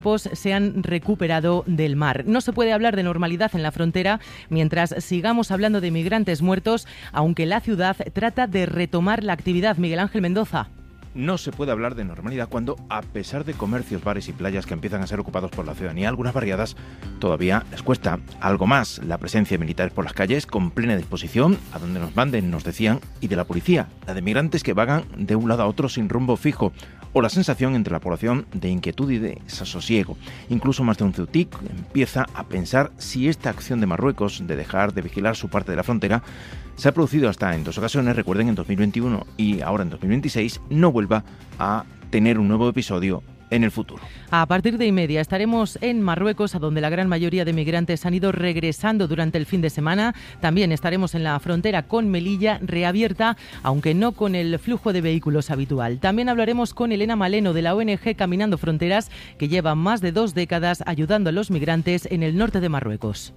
se han recuperado del mar. No se puede hablar de normalidad en la frontera mientras sigamos hablando de migrantes muertos, aunque la ciudad trata de retomar la actividad. Miguel Ángel Mendoza. No se puede hablar de normalidad cuando, a pesar de comercios, bares y playas que empiezan a ser ocupados por la ciudadanía, algunas barriadas todavía les cuesta algo más. La presencia de militares por las calles con plena disposición, a donde nos manden, nos decían, y de la policía, la de migrantes que vagan de un lado a otro sin rumbo fijo, o la sensación entre la población de inquietud y de desasosiego. Incluso más de un ceutic empieza a pensar si esta acción de Marruecos de dejar de vigilar su parte de la frontera se ha producido hasta en 2 ocasiones, recuerden, en 2021 y ahora en 2026, no vuelva a tener un nuevo episodio en el futuro. A partir de 1:30 estaremos en Marruecos, a donde la gran mayoría de migrantes han ido regresando durante el fin de semana. También estaremos en la frontera con Melilla, reabierta, aunque no con el flujo de vehículos habitual. También hablaremos con Elena Maleno, de la ONG Caminando Fronteras, que lleva más de 2 décadas ayudando a los migrantes en el norte de Marruecos.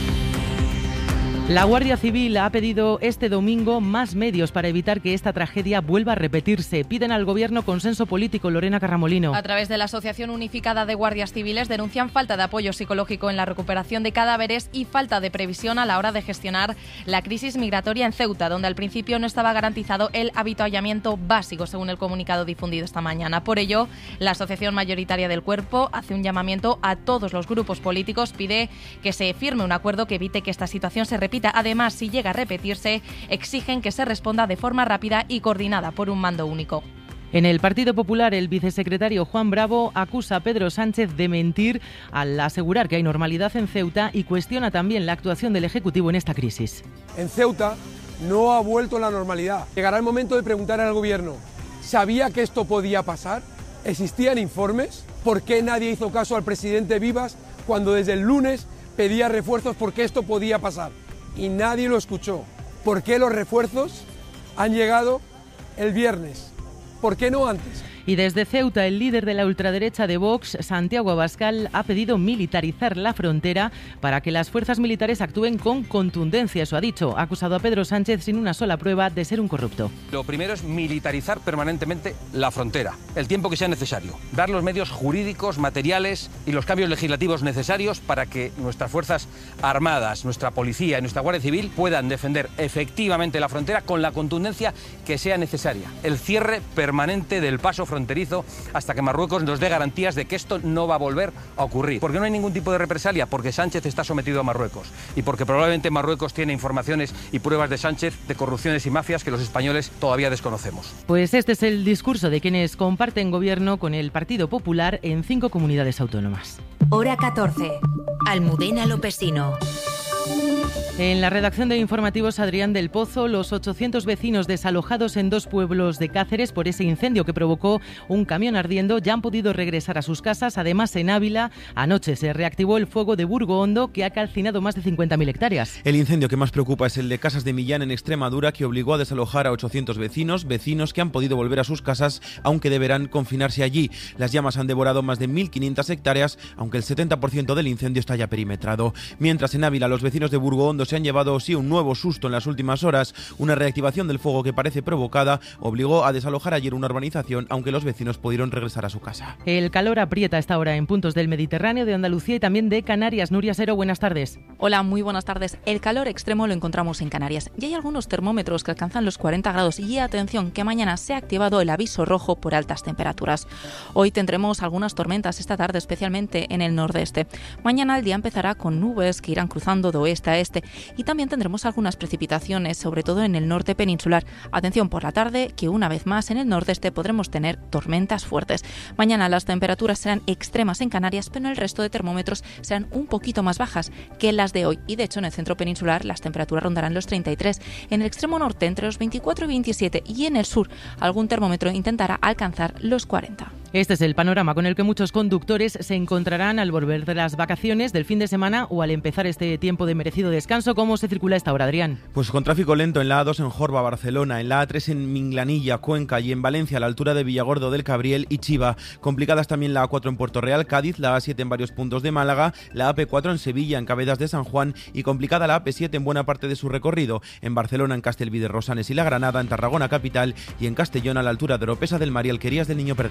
La Guardia Civil ha pedido este domingo más medios para evitar que esta tragedia vuelva a repetirse. Piden al Gobierno consenso político. Lorena Carramolino. A través de la Asociación Unificada de Guardias Civiles denuncian falta de apoyo psicológico en la recuperación de cadáveres y falta de previsión a la hora de gestionar la crisis migratoria en Ceuta, donde al principio no estaba garantizado el avituallamiento básico, según el comunicado difundido esta mañana. Por ello, la Asociación Mayoritaria del Cuerpo hace un llamamiento a todos los grupos políticos, pide que se firme un acuerdo que evite que esta situación se repita. Además, si llega a repetirse, exigen que se responda de forma rápida y coordinada por un mando único. En el Partido Popular, el vicesecretario Juan Bravo acusa a Pedro Sánchez de mentir al asegurar que hay normalidad en Ceuta y cuestiona también la actuación del Ejecutivo en esta crisis. En Ceuta no ha vuelto la normalidad. Llegará el momento de preguntar al Gobierno, ¿sabía que esto podía pasar? ¿Existían informes? ¿Por qué nadie hizo caso al presidente Vivas cuando desde el lunes pedía refuerzos porque esto podía pasar? Y nadie lo escuchó. ¿Por qué los refuerzos han llegado el viernes? ¿Por qué no antes? Y desde Ceuta, el líder de la ultraderecha de Vox, Santiago Abascal, ha pedido militarizar la frontera para que las fuerzas militares actúen con contundencia. Eso ha dicho. Ha acusado a Pedro Sánchez sin una sola prueba de ser un corrupto. Lo primero es militarizar permanentemente la frontera, el tiempo que sea necesario. Dar los medios jurídicos, materiales y los cambios legislativos necesarios para que nuestras fuerzas armadas, nuestra policía y nuestra Guardia Civil puedan defender efectivamente la frontera con la contundencia que sea necesaria. El cierre permanente del paso fronterizo hasta que Marruecos nos dé garantías de que esto no va a volver a ocurrir. Porque no hay ningún tipo de represalia, porque Sánchez está sometido a Marruecos y porque probablemente Marruecos tiene informaciones y pruebas de Sánchez de corrupciones y mafias que los españoles todavía desconocemos. Pues este es el discurso de quienes comparten gobierno con el Partido Popular en 5 comunidades autónomas. Hora 14. Almudena Lopesino. En la redacción de informativos, Adrián del Pozo, los 800 vecinos desalojados en 2 pueblos de Cáceres por ese incendio que provocó un camión ardiendo ya han podido regresar a sus casas. Además, en Ávila, anoche se reactivó el fuego de Burgo Hondo, que ha calcinado más de 50.000 hectáreas. El incendio que más preocupa es el de Casas de Millán, en Extremadura, que obligó a desalojar a 800 vecinos que han podido volver a sus casas, aunque deberán confinarse allí. Las llamas han devorado más de 1.500 hectáreas, aunque el 70% del incendio está ya perimetrado. Mientras en Ávila, los vecinos de Burgo Hondo se han llevado sí un nuevo susto en las últimas horas. Una reactivación del fuego que parece provocada obligó a desalojar ayer una urbanización, aunque los vecinos pudieron regresar a su casa. El calor aprieta esta hora en puntos del Mediterráneo, de Andalucía y también de Canarias. Nuria Sero, buenas tardes. Hola, muy buenas tardes. El calor extremo lo encontramos en Canarias y hay algunos termómetros que alcanzan los 40 grados y atención que mañana se ha activado el aviso rojo por altas temperaturas. Hoy tendremos algunas tormentas esta tarde, especialmente en el nordeste. Mañana el día empezará con nubes que irán cruzando de oeste a este y también tendremos algunas precipitaciones, sobre todo en el norte peninsular. Atención por la tarde, que una vez más en el nordeste podremos tener tormentas fuertes. Mañana las temperaturas serán extremas en Canarias, pero en el resto de termómetros serán un poquito más bajas que las de hoy. Y de hecho en el centro peninsular las temperaturas rondarán los 33, en el extremo norte entre los 24 y 27 y en el sur algún termómetro intentará alcanzar los 40. Este es el panorama con el que muchos conductores se encontrarán al volver de las vacaciones del fin de semana o al empezar este tiempo de merecido descanso. ¿Cómo se circula esta hora, Adrián? Pues con tráfico lento en la A2 en Jorba, Barcelona, en la A3 en Minglanilla, Cuenca y en Valencia a la altura de Villargordo del Cabriel y Chiva. Complicadas también la A4 en Puerto Real, Cádiz, la A7 en varios puntos de Málaga, la AP4 en Sevilla, en Cabedas de San Juan y complicada la AP7 en buena parte de su recorrido. En Barcelona, en Castelví de Rosanes y La Granada, en Tarragona capital y en Castellón a la altura de Oropesa del Mar y Alquerías del Niño Perdido. Y nos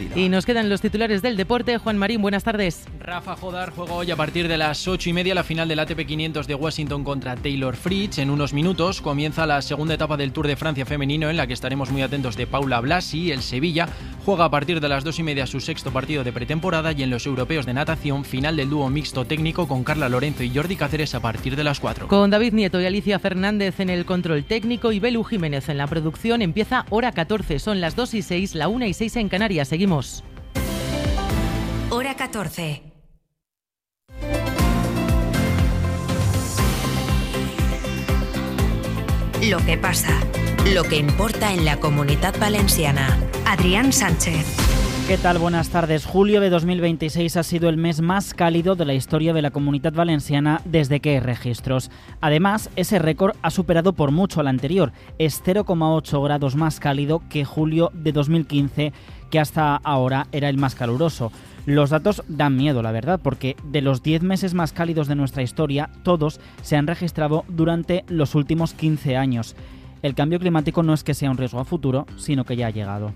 quedan los titulares del deporte. Juan Marín, buenas tardes. Rafa Jodar juega hoy a partir de las 8:30 la final del ATP 500 de Washington contra Taylor Fritz. En unos minutos comienza la segunda etapa del Tour de Francia femenino, en la que estaremos muy atentos de Paula Blasi. El Sevilla juega a partir de las 2:30 su sexto partido de pretemporada, y en los europeos de natación, final del dúo mixto técnico con Carla Lorenzo y Jordi Cáceres a partir de las 4. Con David Nieto y Alicia Fernández en el control técnico y Belu Jiménez en la producción, empieza Hora 14. Son las 2:06, la 1:06 en Canarias. Seguimos. Hora 14. Lo que pasa, lo que importa en la Comunitat Valenciana. Adrián Sánchez. ¿Qué tal? Buenas tardes. Julio de 2026 ha sido el mes más cálido de la historia de la Comunitat Valenciana desde que hay registros. Además, ese récord ha superado por mucho al anterior. Es 0,8 grados más cálido que julio de 2015, que hasta ahora era el más caluroso. Los datos dan miedo, la verdad, porque de los 10 meses más cálidos de nuestra historia, todos se han registrado durante los últimos 15 años. El cambio climático no es que sea un riesgo a futuro, sino que ya ha llegado.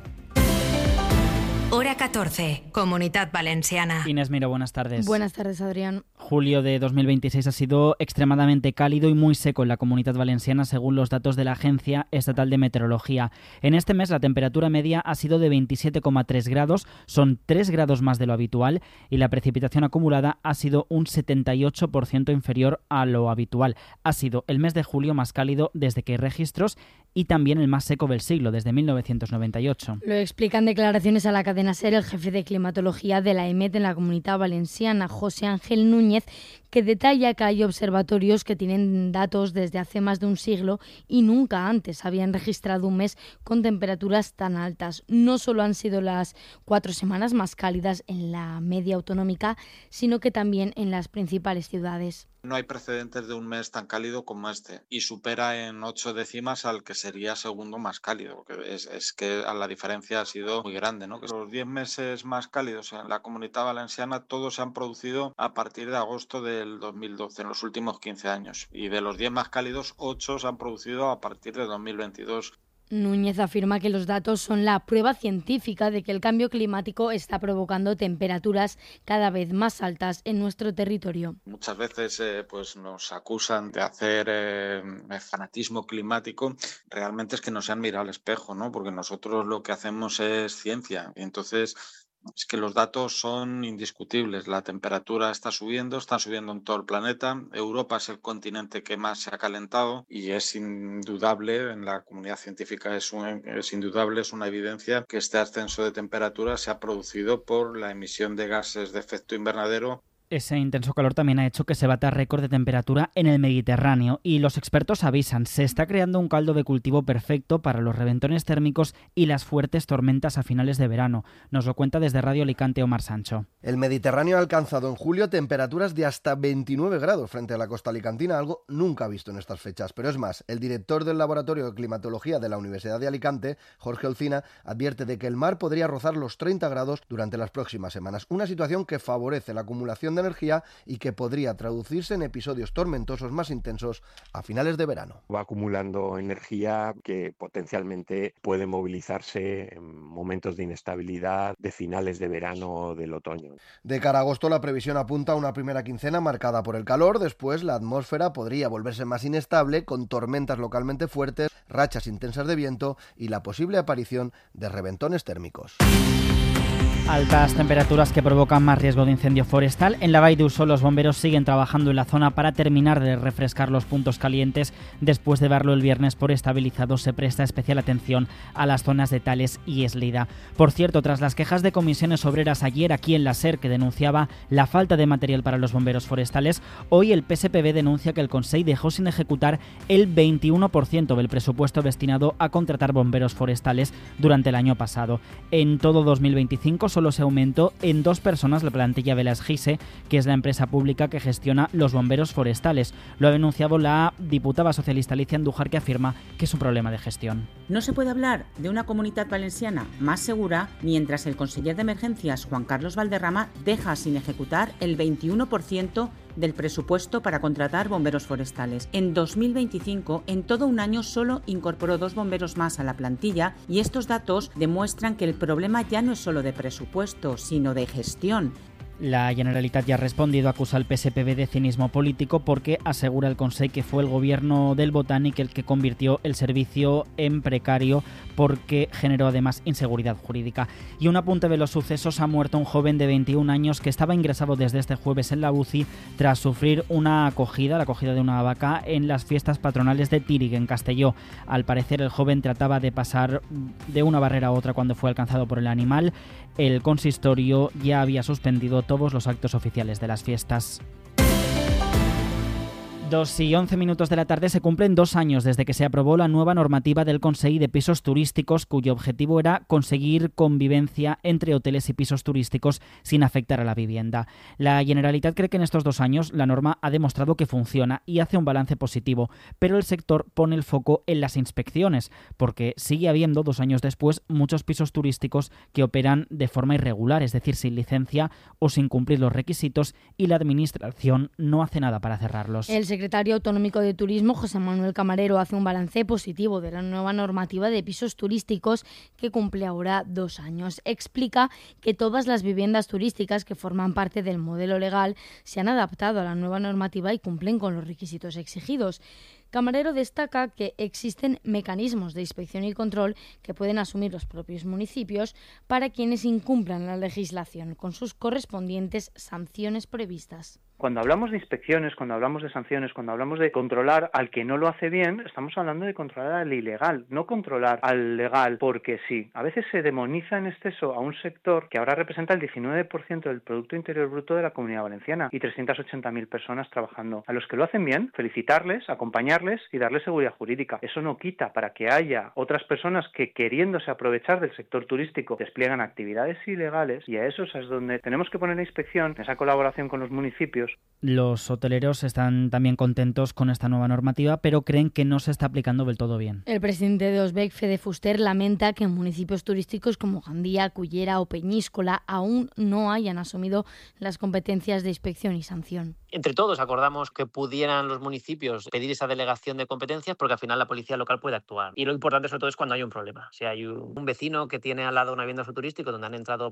Hora 14, Comunitat Valenciana. Inés Miro, buenas tardes. Buenas tardes, Adrián. Julio de 2026 ha sido extremadamente cálido y muy seco en la Comunitat Valenciana, según los datos de la Agencia Estatal de Meteorología. En este mes la temperatura media ha sido de 27,3 grados, son 3 grados más de lo habitual, y la precipitación acumulada ha sido un 78% inferior a lo habitual. Ha sido el mes de julio más cálido desde que hay registros y también el más seco del siglo, desde 1998. Lo explica en declaraciones a la cadena SER el jefe de climatología de la EMET en la Comunitat Valenciana, José Ángel Núñez, que detalla que hay observatorios que tienen datos desde hace más de un siglo y nunca antes habían registrado un mes con temperaturas tan altas. No solo han sido las 4 semanas más cálidas en la media autonómica, sino que también en las principales ciudades. No hay precedentes de un mes tan cálido como este y supera en 8 décimas al que sería segundo más cálido, porque es que la diferencia ha sido muy grande, ¿no? Que los 10 meses más cálidos en la Comunitat Valenciana todos se han producido a partir de agosto del 2012, en los últimos 15 años, y de los 10 más cálidos, 8 se han producido a partir de 2022. Núñez afirma que los datos son la prueba científica de que el cambio climático está provocando temperaturas cada vez más altas en nuestro territorio. Muchas veces pues nos acusan de hacer fanatismo climático. Realmente es que no se han mirado al espejo, ¿no? Porque nosotros lo que hacemos es ciencia, y entonces es que los datos son indiscutibles. La temperatura está subiendo en todo el planeta. Europa es el continente que más se ha calentado y es indudable, en la comunidad científica es indudable, es una evidencia que este ascenso de temperatura se ha producido por la emisión de gases de efecto invernadero. Ese intenso calor también ha hecho que se bata récord de temperatura en el Mediterráneo, y los expertos avisan, se está creando un caldo de cultivo perfecto para los reventones térmicos y las fuertes tormentas a finales de verano. Nos lo cuenta desde Radio Alicante Omar Sancho. El Mediterráneo ha alcanzado en julio temperaturas de hasta 29 grados frente a la costa alicantina, algo nunca visto en estas fechas. Pero es más, el director del Laboratorio de Climatología de la Universidad de Alicante, Jorge Olcina, advierte de que el mar podría rozar los 30 grados durante las próximas semanas. Una situación que favorece la acumulación de energía y que podría traducirse en episodios tormentosos más intensos a finales de verano. Va acumulando energía que potencialmente puede movilizarse en momentos de inestabilidad de finales de verano o del otoño. De cara a agosto, la previsión apunta a una primera quincena marcada por el calor. Después, la atmósfera podría volverse más inestable, con tormentas localmente fuertes, rachas intensas de viento y la posible aparición de reventones térmicos. Altas temperaturas que provocan más riesgo de incendio forestal. En la Vall d'Uixó los bomberos siguen trabajando en la zona para terminar de refrescar los puntos calientes. Después de verlo el viernes por estabilizado, se presta especial atención a las zonas de Tales y Eslida. Por cierto, tras las quejas de comisiones obreras ayer aquí en la SER, que denunciaba la falta de material para los bomberos forestales, hoy el PSPB denuncia que el Consell dejó sin ejecutar el 21% del presupuesto destinado a contratar bomberos forestales durante el año pasado. En todo 2025 solo se aumentó en 2 personas la plantilla de la SGISE, que es la empresa pública que gestiona los bomberos forestales. Lo ha denunciado la diputada socialista Alicia Andújar, que afirma que es un problema de gestión. No se puede hablar de una Comunitat Valenciana más segura mientras el conseller de Emergencias, Juan Carlos Valderrama, deja sin ejecutar el 21% del presupuesto para contratar bomberos forestales. En 2025, en todo un año, solo incorporó 2 bomberos más a la plantilla y estos datos demuestran que el problema ya no es solo de presupuesto, sino de gestión. La Generalitat ya ha respondido, acusa al PSPB de cinismo político porque asegura el Consell que fue el gobierno del Botànic el que convirtió el servicio en precario porque generó además inseguridad jurídica. Y un apunte de los sucesos: ha muerto un joven de 21 años que estaba ingresado desde este jueves en la UCI tras sufrir la acogida de una vaca en las fiestas patronales de Tírig, en Castelló. Al parecer el joven trataba de pasar de una barrera a otra cuando fue alcanzado por el animal. El consistorio ya había suspendido todos los actos oficiales de las fiestas. 2:11 de la tarde. Se cumplen 2 años desde que se aprobó la nueva normativa del Consell de pisos turísticos, cuyo objetivo era conseguir convivencia entre hoteles y pisos turísticos sin afectar a la vivienda. La Generalitat cree que en estos 2 años la norma ha demostrado que funciona y hace un balance positivo, pero el sector pone el foco en las inspecciones, porque sigue habiendo, 2 años después, muchos pisos turísticos que operan de forma irregular, es decir, sin licencia o sin cumplir los requisitos, y la Administración no hace nada para cerrarlos. El secretario autonómico de Turismo, José Manuel Camarero, hace un balance positivo de la nueva normativa de pisos turísticos que cumple ahora 2 años. Explica que todas las viviendas turísticas que forman parte del modelo legal se han adaptado a la nueva normativa y cumplen con los requisitos exigidos. Camarero destaca que existen mecanismos de inspección y control que pueden asumir los propios municipios para quienes incumplan la legislación, con sus correspondientes sanciones previstas. Cuando hablamos de inspecciones, cuando hablamos de sanciones, cuando hablamos de controlar al que no lo hace bien, estamos hablando de controlar al ilegal, no controlar al legal porque sí. A veces se demoniza en exceso a un sector que ahora representa el 19% del Producto Interior Bruto de la Comunidad Valenciana y 380.000 personas trabajando. A los que lo hacen bien, felicitarles, acompañarles y darles seguridad jurídica. Eso no quita para que haya otras personas que, queriéndose aprovechar del sector turístico, despliegan actividades ilegales, y a eso es donde tenemos que poner la inspección, esa colaboración con los municipios. Los hoteleros están también contentos con esta nueva normativa, pero creen que no se está aplicando del todo bien. El presidente de Osbec, Fede Fuster, lamenta que en municipios turísticos como Gandía, Cullera o Peñíscola aún no hayan asumido las competencias de inspección y sanción. Entre todos acordamos que pudieran los municipios pedir esa delegación de competencias porque al final la policía local puede actuar. Y lo importante sobre todo es cuando hay un problema. Si hay un vecino que tiene al lado una vivienda turística donde han entrado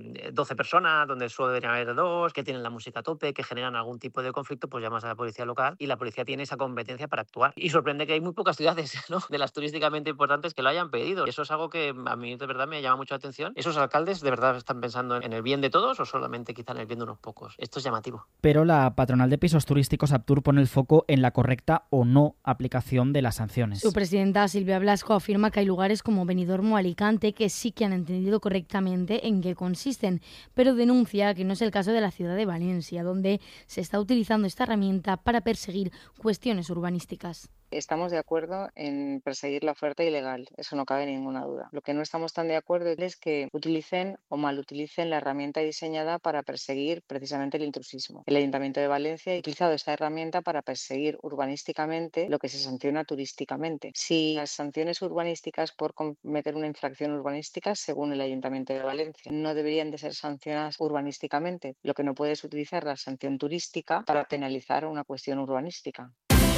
12 personas, donde solo deberían haber 2, que tienen la música a tope, que generan algún tipo de conflicto, pues llamas a la policía local y la policía tiene esa competencia para actuar. Y sorprende que hay muy pocas ciudades, ¿no?, de las turísticamente importantes que lo hayan pedido. Y eso es algo que a mí de verdad me llama mucho la atención. ¿Esos alcaldes de verdad están pensando en el bien de todos o solamente quizá en el bien de unos pocos? Esto es llamativo. Pero la patronal de pisos turísticos, Aptur, pone el foco en la correcta o no aplicación de las sanciones. Su presidenta, Silvia Blasco, afirma que hay lugares como Benidorm o Alicante que sí que han entendido correctamente en qué consisten, pero denuncia que no es el caso de la ciudad de Valencia, donde se está utilizando esta herramienta para perseguir cuestiones urbanísticas. Estamos de acuerdo en perseguir la oferta ilegal, eso no cabe ninguna duda. Lo que no estamos tan de acuerdo es que utilicen o malutilicen la herramienta diseñada para perseguir precisamente el intrusismo. El Ayuntamiento de Valencia ha utilizado esta herramienta para perseguir urbanísticamente lo que se sanciona turísticamente. Si las sanciones urbanísticas por cometer una infracción urbanística, según el Ayuntamiento de Valencia, no deberían de ser sancionadas urbanísticamente, lo que no puede es utilizar la sanción turística para penalizar una cuestión urbanística.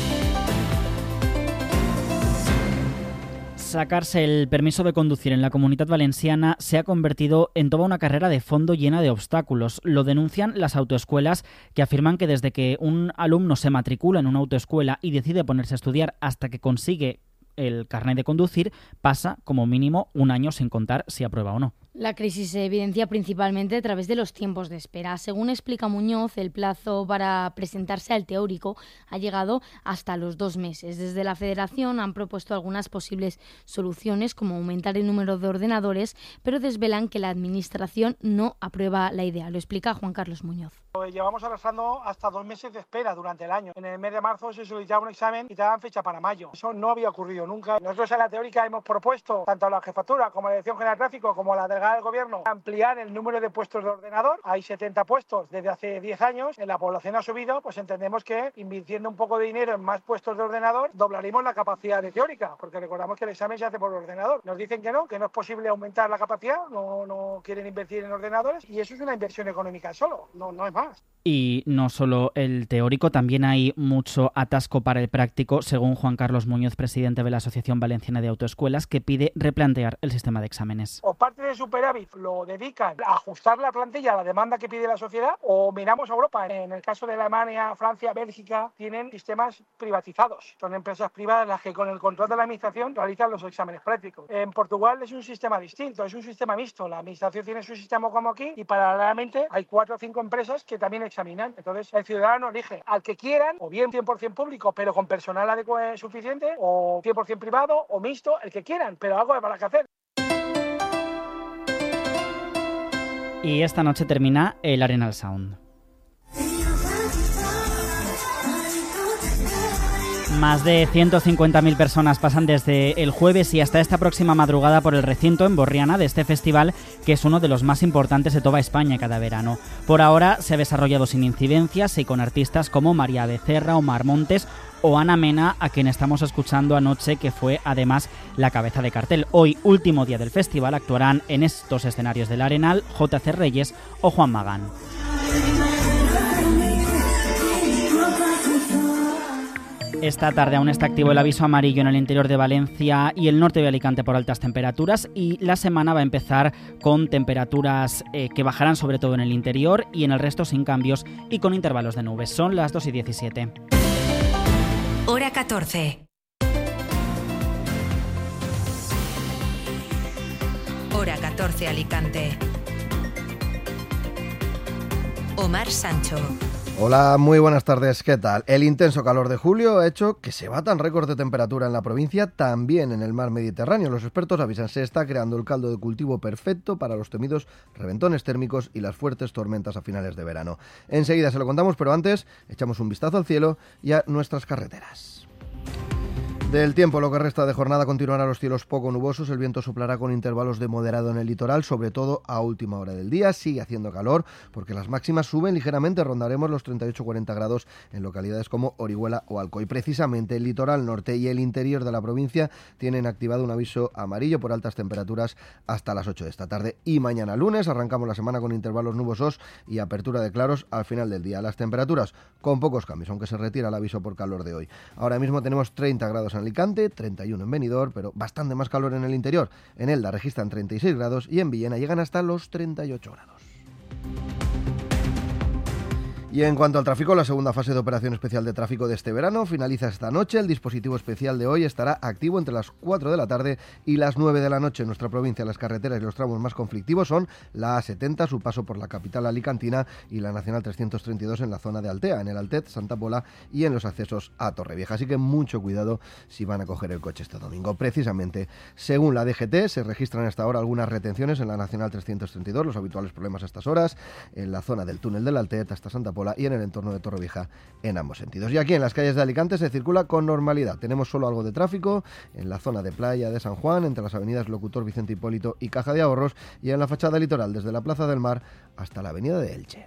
Sacarse el permiso de conducir en la Comunitat Valenciana se ha convertido en toda una carrera de fondo llena de obstáculos. Lo denuncian las autoescuelas, que afirman que desde que un alumno se matricula en una autoescuela y decide ponerse a estudiar hasta que consigue el carnet de conducir, pasa como mínimo 1 año sin contar si aprueba o no. La crisis se evidencia principalmente a través de los tiempos de espera. Según explica Muñoz, el plazo para presentarse al teórico ha llegado hasta los 2 meses. Desde la Federación han propuesto algunas posibles soluciones, como aumentar el número de ordenadores, pero desvelan que la Administración no aprueba la idea. Lo explica Juan Carlos Muñoz. Llevamos arrastrando hasta 2 meses de espera durante el año. En el mes de marzo se solicitaba un examen y te daban fecha para mayo. Eso no había ocurrido nunca. Nosotros en la teórica hemos propuesto, tanto a la Jefatura como a la Dirección General de Tráfico como a la Delegada del Gobierno, ampliar el número de puestos de ordenador. Hay 70 puestos desde hace 10 años. La población ha subido, pues entendemos que invirtiendo un poco de dinero en más puestos de ordenador, doblaremos la capacidad de teórica, porque recordamos que el examen se hace por ordenador. Nos dicen que no es posible aumentar la capacidad, no quieren invertir en ordenadores y eso es una inversión económica solo, no es más. Y no solo el teórico, también hay mucho atasco para el práctico, según Juan Carlos Muñoz, presidente de la Asociación Valenciana de Autoescuelas, que pide replantear el sistema de exámenes. O parte de superávit lo dedican a ajustar la plantilla a la demanda que pide la sociedad, o miramos a Europa. En el caso de Alemania, Francia, Bélgica, tienen sistemas privatizados. Son empresas privadas las que con el control de la administración realizan los exámenes prácticos. En Portugal es un sistema distinto, es un sistema mixto. La administración tiene su sistema como aquí y paralelamente hay 4 o 5 empresas que también examinan. Entonces el ciudadano elige al que quieran, o bien 100% público pero con personal adecuado suficiente, o 100% privado o mixto, el que quieran, pero algo habrá que hacer. Y esta noche termina el Arenal Sound. Más de 150.000 personas pasan desde el jueves y hasta esta próxima madrugada por el recinto en Borriana de este festival, que es uno de los más importantes de toda España cada verano. Por ahora se ha desarrollado sin incidencias y con artistas como María Becerra, Omar Montes o Ana Mena, a quien estamos escuchando anoche, que fue además la cabeza de cartel. Hoy, último día del festival, actuarán en estos escenarios del Arenal JC Reyes o Juan Magán. Esta tarde aún está activo el aviso amarillo en el interior de Valencia y el norte de Alicante por altas temperaturas, y la semana va a empezar con temperaturas que bajarán sobre todo en el interior y en el resto sin cambios y con intervalos de nubes. Son las 2:17. Hora 14. Hora 14 Alicante. Omar Sancho. Hola, muy buenas tardes, ¿qué tal? El intenso calor de julio ha hecho que se batan récords de temperatura en la provincia, también en el mar Mediterráneo. Los expertos avisan, se está creando el caldo de cultivo perfecto para los temidos reventones térmicos y las fuertes tormentas a finales de verano. Enseguida se lo contamos, pero antes echamos un vistazo al cielo y a nuestras carreteras. Del tiempo, lo que resta de jornada, continuarán los cielos poco nubosos, el viento soplará con intervalos de moderado en el litoral, sobre todo a última hora del día. Sigue haciendo calor porque las máximas suben ligeramente, rondaremos los 38-40 grados en localidades como Orihuela o Alcoy. Precisamente el litoral norte y el interior de la provincia tienen activado un aviso amarillo por altas temperaturas hasta las 8 de esta tarde. Y mañana lunes arrancamos la semana con intervalos nubosos y apertura de claros al final del día. Las temperaturas con pocos cambios, aunque se retira el aviso por calor de hoy. Ahora mismo tenemos 30 grados en Alicante, 31 en Benidorm, pero bastante más calor en el interior. En Elda registran 36 grados y en Villena llegan hasta los 38 grados. Y en cuanto al tráfico, la segunda fase de operación especial de tráfico de este verano finaliza esta noche. El dispositivo especial de hoy estará activo entre las 4 de la tarde y las 9 de la noche. En nuestra provincia, las carreteras y los tramos más conflictivos son la A70, su paso por la capital alicantina, y la Nacional 332 en la zona de Altea, en el Altet, Santa Pola y en los accesos a Torrevieja. Así que mucho cuidado si van a coger el coche este domingo. Precisamente, según la DGT, se registran hasta ahora algunas retenciones en la Nacional 332, los habituales problemas a estas horas, en la zona del túnel del Altet hasta Santa Pola y en el entorno de Torrevieja en ambos sentidos. Y aquí en las calles de Alicante se circula con normalidad. Tenemos solo algo de tráfico en la zona de Playa de San Juan, entre las avenidas Locutor Vicente Hipólito y Caja de Ahorros, y en la fachada litoral desde la Plaza del Mar hasta la avenida de Elche.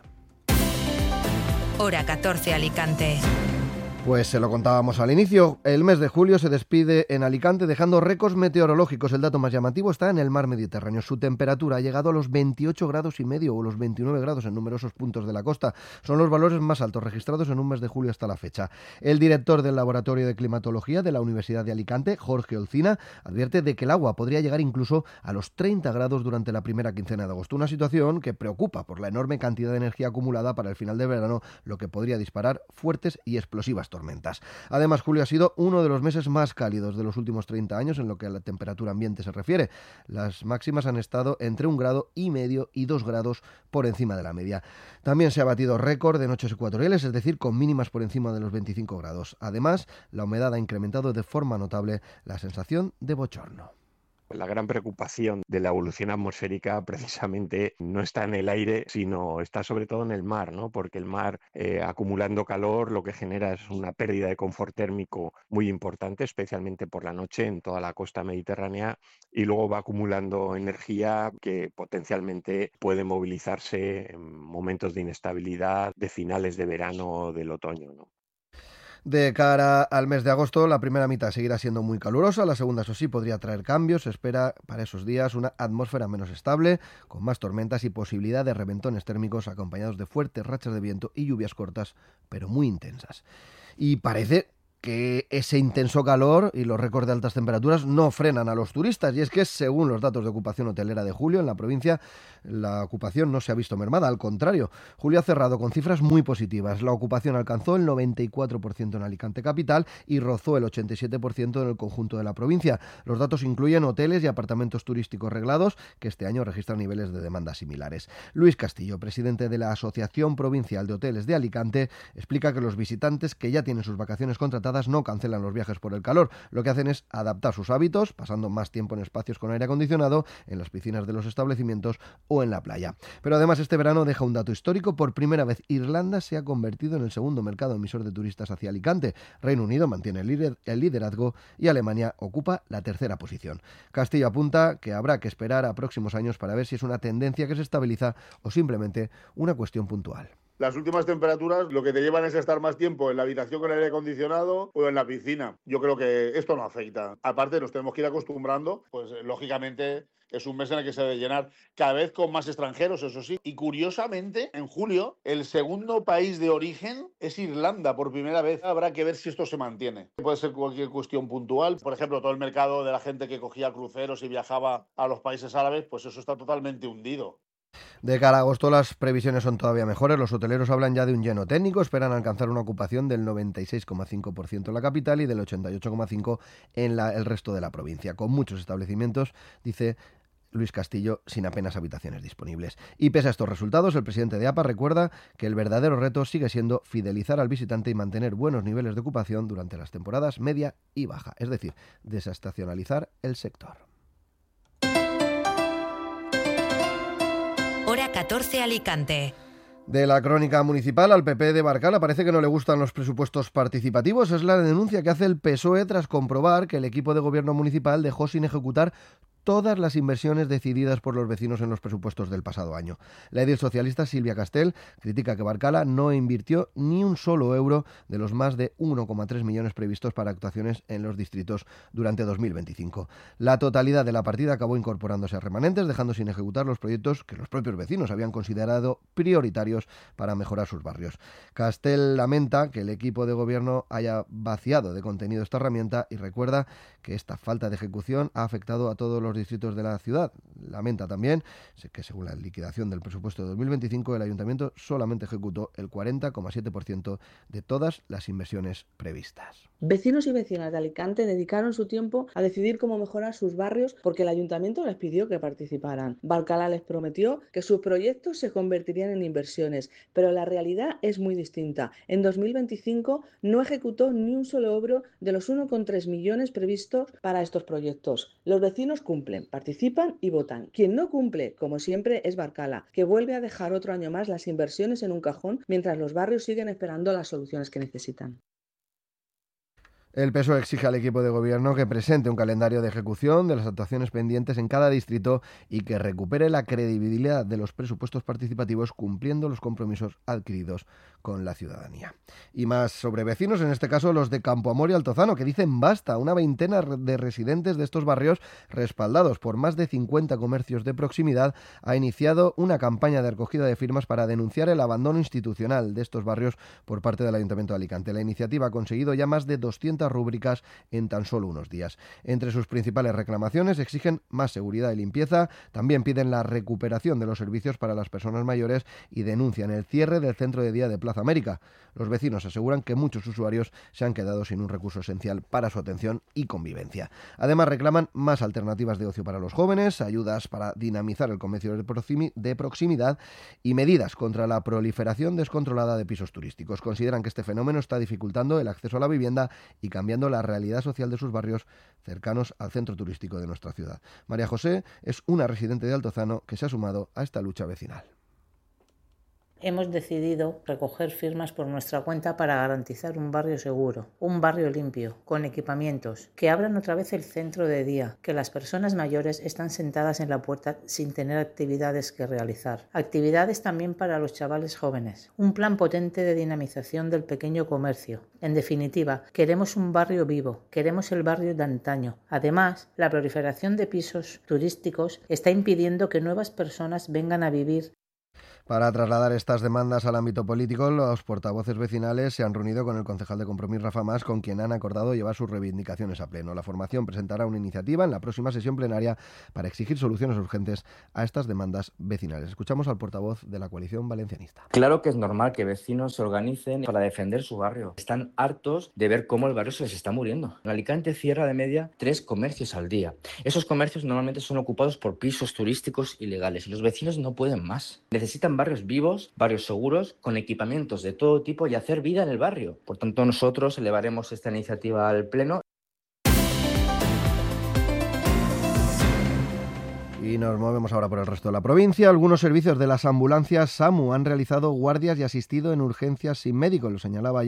Hora 14 Alicante. Pues se lo contábamos al inicio, el mes de julio se despide en Alicante dejando récords meteorológicos. El dato más llamativo está en el mar Mediterráneo. Su temperatura ha llegado a los 28 grados y medio o los 29 grados en numerosos puntos de la costa. Son los valores más altos registrados en un mes de julio hasta la fecha. El director del Laboratorio de Climatología de la Universidad de Alicante, Jorge Olcina, advierte de que el agua podría llegar incluso a los 30 grados durante la primera quincena de agosto. Una situación que preocupa por la enorme cantidad de energía acumulada para el final de verano, lo que podría disparar fuertes y explosivas tormentas. Además, julio ha sido uno de los meses más cálidos de los últimos 30 años en lo que a la temperatura ambiente se refiere. Las máximas han estado entre 1,5 grados y 2 grados por encima de la media. También se ha batido récord de noches ecuatoriales, es decir, con mínimas por encima de los 25 grados. Además, la humedad ha incrementado de forma notable la sensación de bochorno. La gran preocupación de la evolución atmosférica precisamente no está en el aire, sino está sobre todo en el mar, ¿no? Porque el mar, acumulando calor, lo que genera es una pérdida de confort térmico muy importante, especialmente por la noche en toda la costa mediterránea, y luego va acumulando energía que potencialmente puede movilizarse en momentos de inestabilidad de finales de verano o del otoño, ¿no? De cara al mes de agosto, la primera mitad seguirá siendo muy calurosa, la segunda, eso sí, podría traer cambios. Se espera para esos días una atmósfera menos estable, con más tormentas y posibilidad de reventones térmicos acompañados de fuertes rachas de viento y lluvias cortas, pero muy intensas. Y parece que ese intenso calor y los récords de altas temperaturas no frenan a los turistas, y es que según los datos de ocupación hotelera de julio en la provincia, la ocupación no se ha visto mermada, al contrario, julio ha cerrado con cifras muy positivas. La ocupación alcanzó el 94% en Alicante capital y rozó el 87% en el conjunto de la provincia. Los datos incluyen hoteles y apartamentos turísticos reglados, que este año registran niveles de demanda similares. Luis Castillo, presidente de la Asociación Provincial de Hoteles de Alicante, explica que los visitantes que ya tienen sus vacaciones contratadas no cancelan los viajes por el calor. Lo que hacen es adaptar sus hábitos, pasando más tiempo en espacios con aire acondicionado, en las piscinas de los establecimientos o en la playa. Pero además este verano deja un dato histórico. Por primera vez Irlanda se ha convertido en el segundo mercado emisor de turistas hacia Alicante. Reino Unido mantiene el liderazgo y Alemania ocupa la tercera posición. Castillo apunta que habrá que esperar a próximos años para ver si es una tendencia que se estabiliza o simplemente una cuestión puntual. Las últimas temperaturas lo que te llevan es a estar más tiempo en la habitación con aire acondicionado o en la piscina. Yo creo que esto no afecta. Aparte nos tenemos que ir acostumbrando, pues lógicamente es un mes en el que se debe llenar cada vez con más extranjeros, eso sí. Y curiosamente, en julio, el segundo país de origen es Irlanda por primera vez. Habrá que ver si esto se mantiene. Puede ser cualquier cuestión puntual. Por ejemplo, todo el mercado de la gente que cogía cruceros y viajaba a los países árabes, pues eso está totalmente hundido. De cara a agosto las previsiones son todavía mejores. Los hoteleros hablan ya de un lleno técnico, esperan alcanzar una ocupación del 96,5% en la capital y del 88,5% en el resto de la provincia, con muchos establecimientos, dice Luis Castillo, sin apenas habitaciones disponibles. Y pese a estos resultados, el presidente de APA recuerda que el verdadero reto sigue siendo fidelizar al visitante y mantener buenos niveles de ocupación durante las temporadas media y baja, es decir, desestacionalizar el sector. Hora 14 Alicante. De la crónica municipal al PP de Barcala parece que no le gustan los presupuestos participativos. Es la denuncia que hace el PSOE tras comprobar que el equipo de gobierno municipal dejó sin ejecutar todas las inversiones decididas por los vecinos en los presupuestos del pasado año. La edil socialista Silvia Castel critica que Barcala no invirtió ni un solo euro de los más de 1,3 millones previstos para actuaciones en los distritos durante 2025. La totalidad de la partida acabó incorporándose a remanentes, dejando sin ejecutar los proyectos que los propios vecinos habían considerado prioritarios para mejorar sus barrios. Castel lamenta que el equipo de gobierno haya vaciado de contenido esta herramienta y recuerda que esta falta de ejecución ha afectado a todos los distritos de la ciudad. Lamenta también que según la liquidación del presupuesto de 2025 el ayuntamiento solamente ejecutó el 40,7% de todas las inversiones previstas. Vecinos y vecinas de Alicante dedicaron su tiempo a decidir cómo mejorar sus barrios porque el ayuntamiento les pidió que participaran. Barcala les prometió que sus proyectos se convertirían en inversiones, pero la realidad es muy distinta. En 2025 no ejecutó ni un solo euro de los 1,3 millones previstos para estos proyectos. Los vecinos cumplen, participan y votan. Quien no cumple, como siempre, es Barcala, que vuelve a dejar otro año más las inversiones en un cajón mientras los barrios siguen esperando las soluciones que necesitan. El PSOE exige al equipo de gobierno que presente un calendario de ejecución de las actuaciones pendientes en cada distrito y que recupere la credibilidad de los presupuestos participativos cumpliendo los compromisos adquiridos con la ciudadanía. Y más sobre vecinos, en este caso los de Campoamor y Altozano, que dicen basta. Una veintena de residentes de estos barrios, respaldados por más de 50 comercios de proximidad, ha iniciado una campaña de recogida de firmas para denunciar el abandono institucional de estos barrios por parte del Ayuntamiento de Alicante. La iniciativa ha conseguido ya más de 200 rúbricas en tan solo unos días. Entre sus principales reclamaciones exigen más seguridad y limpieza, también piden la recuperación de los servicios para las personas mayores y denuncian el cierre del centro de día de Plaza América. Los vecinos aseguran que muchos usuarios se han quedado sin un recurso esencial para su atención y convivencia. Además reclaman más alternativas de ocio para los jóvenes, ayudas para dinamizar el comercio de proximidad y medidas contra la proliferación descontrolada de pisos turísticos. Consideran que este fenómeno está dificultando el acceso a la vivienda y cambiando la realidad social de sus barrios cercanos al centro turístico de nuestra ciudad. María José es una residente de Altozano que se ha sumado a esta lucha vecinal. Hemos decidido recoger firmas por nuestra cuenta para garantizar un barrio seguro, un barrio limpio, con equipamientos, que abran otra vez el centro de día, que las personas mayores están sentadas en la puerta sin tener actividades que realizar. Actividades también para los chavales jóvenes. Un plan potente de dinamización del pequeño comercio. En definitiva, queremos un barrio vivo, queremos el barrio de antaño. Además, la proliferación de pisos turísticos está impidiendo que nuevas personas vengan a vivir. Para trasladar estas demandas al ámbito político, los portavoces vecinales se han reunido con el concejal de Compromís, Rafa Mas, con quien han acordado llevar sus reivindicaciones a pleno. La formación presentará una iniciativa en la próxima sesión plenaria para exigir soluciones urgentes a estas demandas vecinales. Escuchamos al portavoz de la coalición valencianista. Claro que es normal que vecinos se organicen para defender su barrio. Están hartos de ver cómo el barrio se les está muriendo. En Alicante cierra de media 3 comercios al día. Esos comercios normalmente son ocupados por pisos turísticos ilegales y los vecinos no pueden más. Necesitan barrios vivos, barrios seguros, con equipamientos de todo tipo y hacer vida en el barrio. Por tanto, nosotros elevaremos esta iniciativa al Pleno. Y nos movemos ahora por el resto de la provincia. Algunos servicios de las ambulancias SAMU han realizado guardias y asistido en urgencias sin médico. Lo señalaba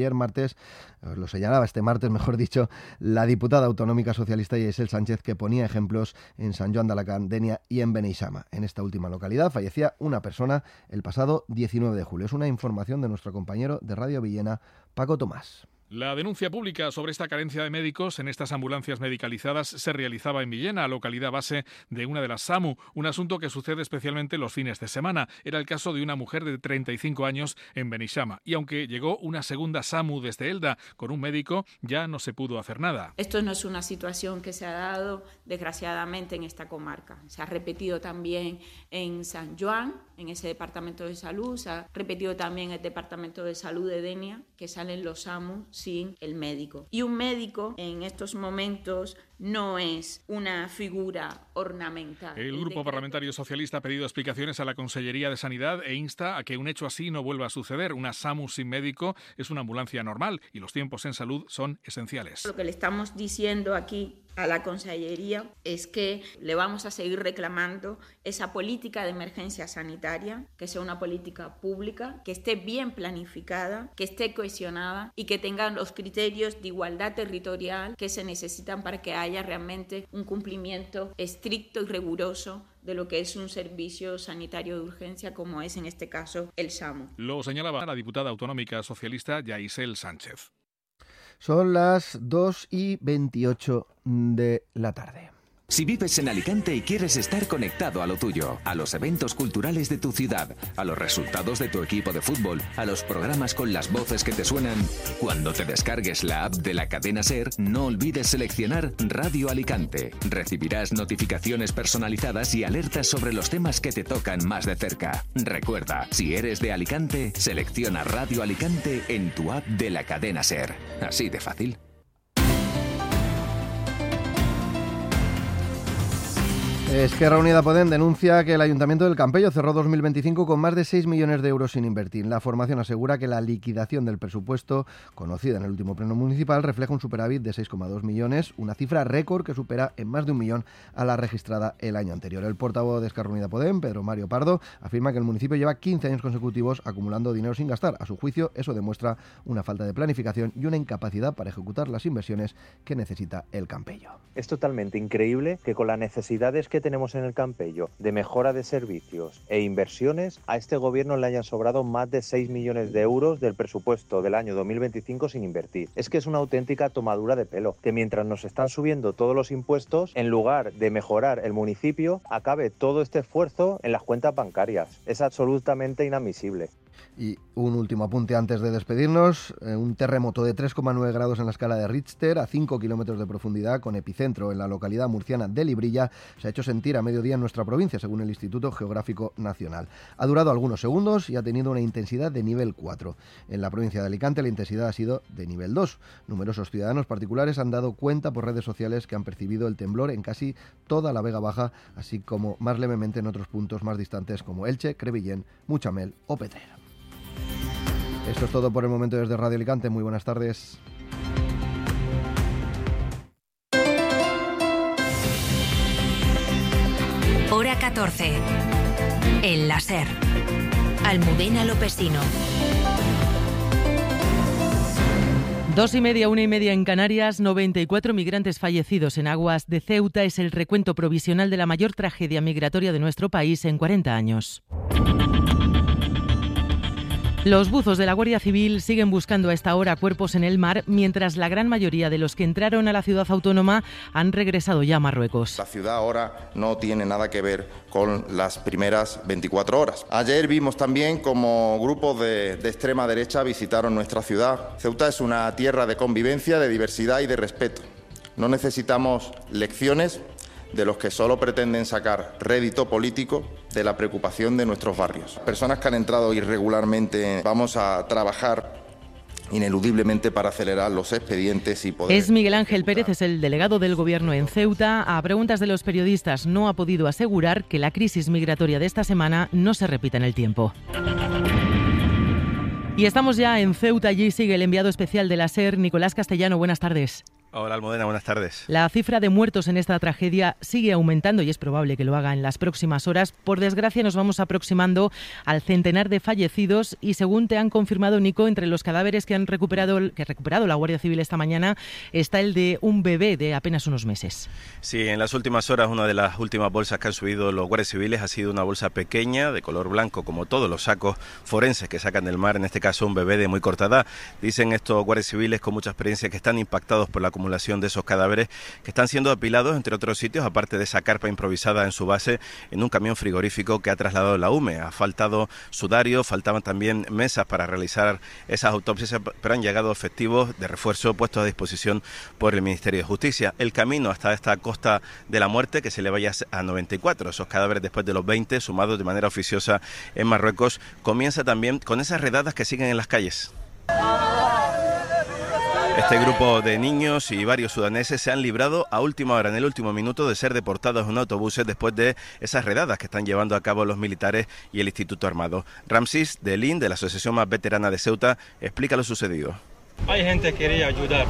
este martes, la diputada autonómica socialista Yaisel Sánchez, que ponía ejemplos en San Joan de Alacant, Denia y en Beneixama. En esta última localidad fallecía una persona el pasado 19 de julio. Es una información de nuestro compañero de Radio Villena, Paco Tomás. La denuncia pública sobre esta carencia de médicos en estas ambulancias medicalizadas se realizaba en Villena, localidad base de una de las SAMU, un asunto que sucede especialmente los fines de semana. Era el caso de una mujer de 35 años en Beneixama, y aunque llegó una segunda SAMU desde Elda con un médico, ya no se pudo hacer nada. Esto no es una situación que se ha dado, desgraciadamente, en esta comarca. Se ha repetido también en San Joan, en ese departamento de salud, se ha repetido también en el departamento de salud de Denia, que salen los SAMU sin el médico. Y un médico en estos momentos no es una figura ornamental. El Grupo Parlamentario Socialista ha pedido explicaciones a la Consellería de Sanidad e insta a que un hecho así no vuelva a suceder. Una SAMU sin médico es una ambulancia normal y los tiempos en salud son esenciales. Lo que le estamos diciendo aquí a la Consellería es que le vamos a seguir reclamando esa política de emergencia sanitaria, que sea una política pública, que esté bien planificada, que esté cohesionada y que tenga los criterios de igualdad territorial que se necesitan para que haya realmente un cumplimiento estricto y riguroso de lo que es un servicio sanitario de urgencia, como es en este caso el SAMU. Lo señalaba la diputada autonómica socialista Yaisel Sánchez. Son las 2:28 de la tarde. Si vives en Alicante y quieres estar conectado a lo tuyo, a los eventos culturales de tu ciudad, a los resultados de tu equipo de fútbol, a los programas con las voces que te suenan, cuando te descargues la app de la cadena SER, no olvides seleccionar Radio Alicante. Recibirás notificaciones personalizadas y alertas sobre los temas que te tocan más de cerca. Recuerda, si eres de Alicante, selecciona Radio Alicante en tu app de la cadena SER. Así de fácil. Esquerra Unida Podem denuncia que el Ayuntamiento del Campello cerró 2025 con más de 6 millones de euros sin invertir. La formación asegura que la liquidación del presupuesto, conocida en el último pleno municipal, refleja un superávit de 6,2 millones, una cifra récord que supera en más de 1 millón a la registrada el año anterior. El portavoz de Esquerra Unida Podem, Pedro Mario Pardo, afirma que el municipio lleva 15 años consecutivos acumulando dinero sin gastar. A su juicio, eso demuestra una falta de planificación y una incapacidad para ejecutar las inversiones que necesita el Campello. Es totalmente increíble que con las necesidades que tenemos en el Campello de mejora de servicios e inversiones, a este gobierno le hayan sobrado más de 6 millones de euros del presupuesto del año 2025 sin invertir. Es que es una auténtica tomadura de pelo, que mientras nos están subiendo todos los impuestos, en lugar de mejorar el municipio, acabe todo este esfuerzo en las cuentas bancarias. Es absolutamente inadmisible. Y un último apunte antes de despedirnos. Un terremoto de 3,9 grados en la escala de Richter, a 5 kilómetros de profundidad, con epicentro en la localidad murciana de Librilla, se ha hecho sentir a mediodía en nuestra provincia, según el Instituto Geográfico Nacional. Ha durado algunos segundos y ha tenido una intensidad de nivel 4. En la provincia de Alicante la intensidad ha sido de nivel 2. Numerosos ciudadanos particulares han dado cuenta por redes sociales que han percibido el temblor en casi toda la Vega Baja, así como más levemente en otros puntos más distantes como Elche, Crevillén, Muchamel o Petrer. Esto es todo por el momento desde Radio Alicante. Muy buenas tardes. Hora 14. El láser. Almudena Lopesino. 2:30, 1:30 en Canarias. 94 migrantes fallecidos en aguas de Ceuta es el recuento provisional de la mayor tragedia migratoria de nuestro país en 40 años. Los buzos de la Guardia Civil siguen buscando a esta hora cuerpos en el mar, mientras la gran mayoría de los que entraron a la ciudad autónoma han regresado ya a Marruecos. La ciudad ahora no tiene nada que ver con las primeras 24 horas. Ayer vimos también como grupos de extrema derecha visitaron nuestra ciudad. Ceuta es una tierra de convivencia, de diversidad y de respeto. No necesitamos lecciones de los que solo pretenden sacar rédito político de la preocupación de nuestros barrios. Personas que han entrado irregularmente, vamos a trabajar ineludiblemente para acelerar los expedientes y poder... Es Miguel Ángel Pérez, es el delegado del Gobierno en Ceuta. A preguntas de los periodistas, no ha podido asegurar que la crisis migratoria de esta semana no se repita en el tiempo. Y estamos ya en Ceuta, allí sigue el enviado especial de la SER, Nicolás Castellano. Buenas tardes. Hola Almudena, buenas tardes. La cifra de muertos en esta tragedia sigue aumentando y es probable que lo haga en las próximas horas. Por desgracia nos vamos aproximando al centenar de fallecidos y según te han confirmado, Nico, entre los cadáveres que ha recuperado la Guardia Civil esta mañana está el de un bebé de apenas unos meses. Sí, en las últimas horas una de las últimas bolsas que han subido los guardias civiles ha sido una bolsa pequeña de color blanco, como todos los sacos forenses que sacan del mar, en este caso un bebé de muy corta edad. Dicen estos guardias civiles con mucha experiencia que están impactados por la acumulación de esos cadáveres que están siendo apilados entre otros sitios, aparte de esa carpa improvisada en su base, en un camión frigorífico que ha trasladado la UME. Ha faltado sudario, faltaban también mesas para realizar esas autopsias, pero han llegado efectivos de refuerzo puestos a disposición por el Ministerio de Justicia. El camino hasta esta costa de la muerte, que se le vaya a 94, esos cadáveres después de los 20 sumados de manera oficiosa en Marruecos, comienza también con esas redadas que siguen en las calles. Este grupo de niños y varios sudaneses se han librado a última hora, en el último minuto, de ser deportados en autobuses después de esas redadas que están llevando a cabo los militares y el Instituto Armado. Ramsis de Lin, de la asociación más veterana de Ceuta, explica lo sucedido. Hay gente que quería ayudar.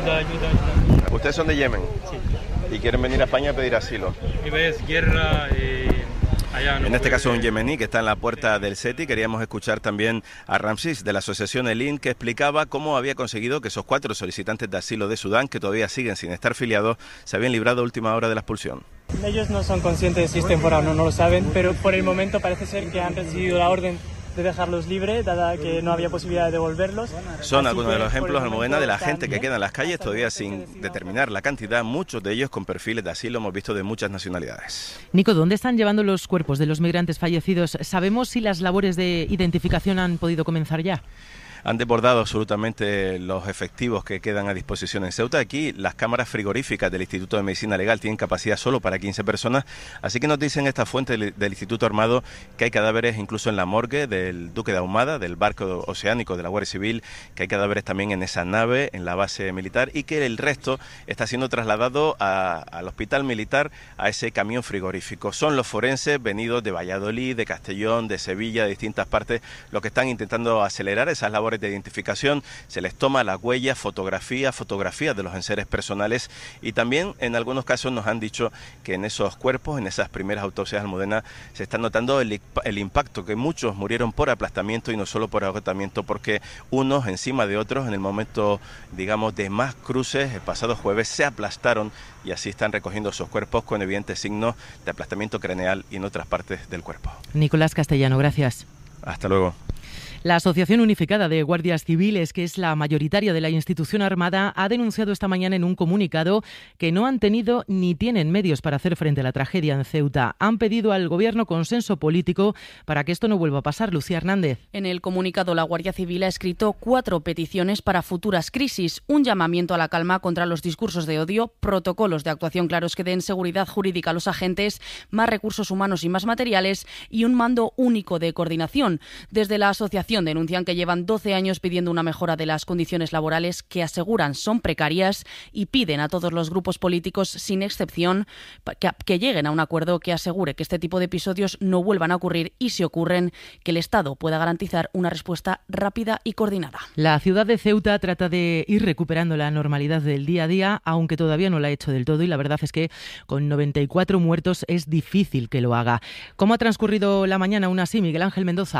¿Ustedes son de Yemen? Sí. ¿Y quieren venir a España a pedir asilo? Y ves guerra allá no. En este caso un yemení que está en la puerta del SETI. Queríamos escuchar también a Ramsis de la asociación Elin, que explicaba cómo había conseguido que esos 4 solicitantes de asilo de Sudán, que todavía siguen sin estar filiados, se habían librado a última hora de la expulsión. Ellos no son conscientes de si es temporal, no lo saben, pero por el momento parece ser que han recibido la orden de dejarlos libres, dada que no había posibilidad de devolverlos. Son algunos de los ejemplos, Almudena, de la gente que queda en las calles todavía sin determinar la cantidad, muchos de ellos con perfiles de asilo, hemos visto de muchas nacionalidades. Nico, ¿dónde están llevando los cuerpos de los migrantes fallecidos? ¿Sabemos si las labores de identificación han podido comenzar ya? Han desbordado absolutamente los efectivos que quedan a disposición en Ceuta. Aquí las cámaras frigoríficas del Instituto de Medicina Legal tienen capacidad solo para 15 personas, así que nos dicen esta fuente del Instituto Armado que hay cadáveres incluso en la morgue del Duque de Ahumada, del barco oceánico de la Guardia Civil, que hay cadáveres también en esa nave, en la base militar, y que el resto está siendo trasladado al hospital militar, a ese camión frigorífico. Son los forenses venidos de Valladolid, de Castellón, de Sevilla, de distintas partes, los que están intentando acelerar esas labores de identificación. Se les toma la huella, fotografías de los enseres personales, y también en algunos casos nos han dicho que en esos cuerpos, en esas primeras autopsias, Almudena, se está notando el impacto, que muchos murieron por aplastamiento y no solo por agotamiento, porque unos encima de otros en el momento, digamos, de más cruces el pasado jueves se aplastaron, y así están recogiendo esos cuerpos con evidentes signos de aplastamiento craneal y en otras partes del cuerpo. Nicolás Castellano, gracias. Hasta luego. La Asociación Unificada de Guardias Civiles, que es la mayoritaria de la institución armada, ha denunciado esta mañana en un comunicado que no han tenido ni tienen medios para hacer frente a la tragedia en Ceuta. Han pedido al Gobierno consenso político para que esto no vuelva a pasar. Lucía Hernández. En el comunicado, la Guardia Civil ha escrito 4 peticiones para futuras crisis: un llamamiento a la calma contra los discursos de odio, protocolos de actuación claros que den seguridad jurídica a los agentes, más recursos humanos y más materiales, y un mando único de coordinación. Desde la asociación denuncian que llevan 12 años pidiendo una mejora de las condiciones laborales, que aseguran son precarias, y piden a todos los grupos políticos, sin excepción, que lleguen a un acuerdo que asegure que este tipo de episodios no vuelvan a ocurrir, y si ocurren, que el Estado pueda garantizar una respuesta rápida y coordinada. La ciudad de Ceuta trata de ir recuperando la normalidad del día a día, aunque todavía no la ha hecho del todo, y la verdad es que con 94 muertos es difícil que lo haga. ¿Cómo ha transcurrido la mañana aún así, Miguel Ángel Mendoza?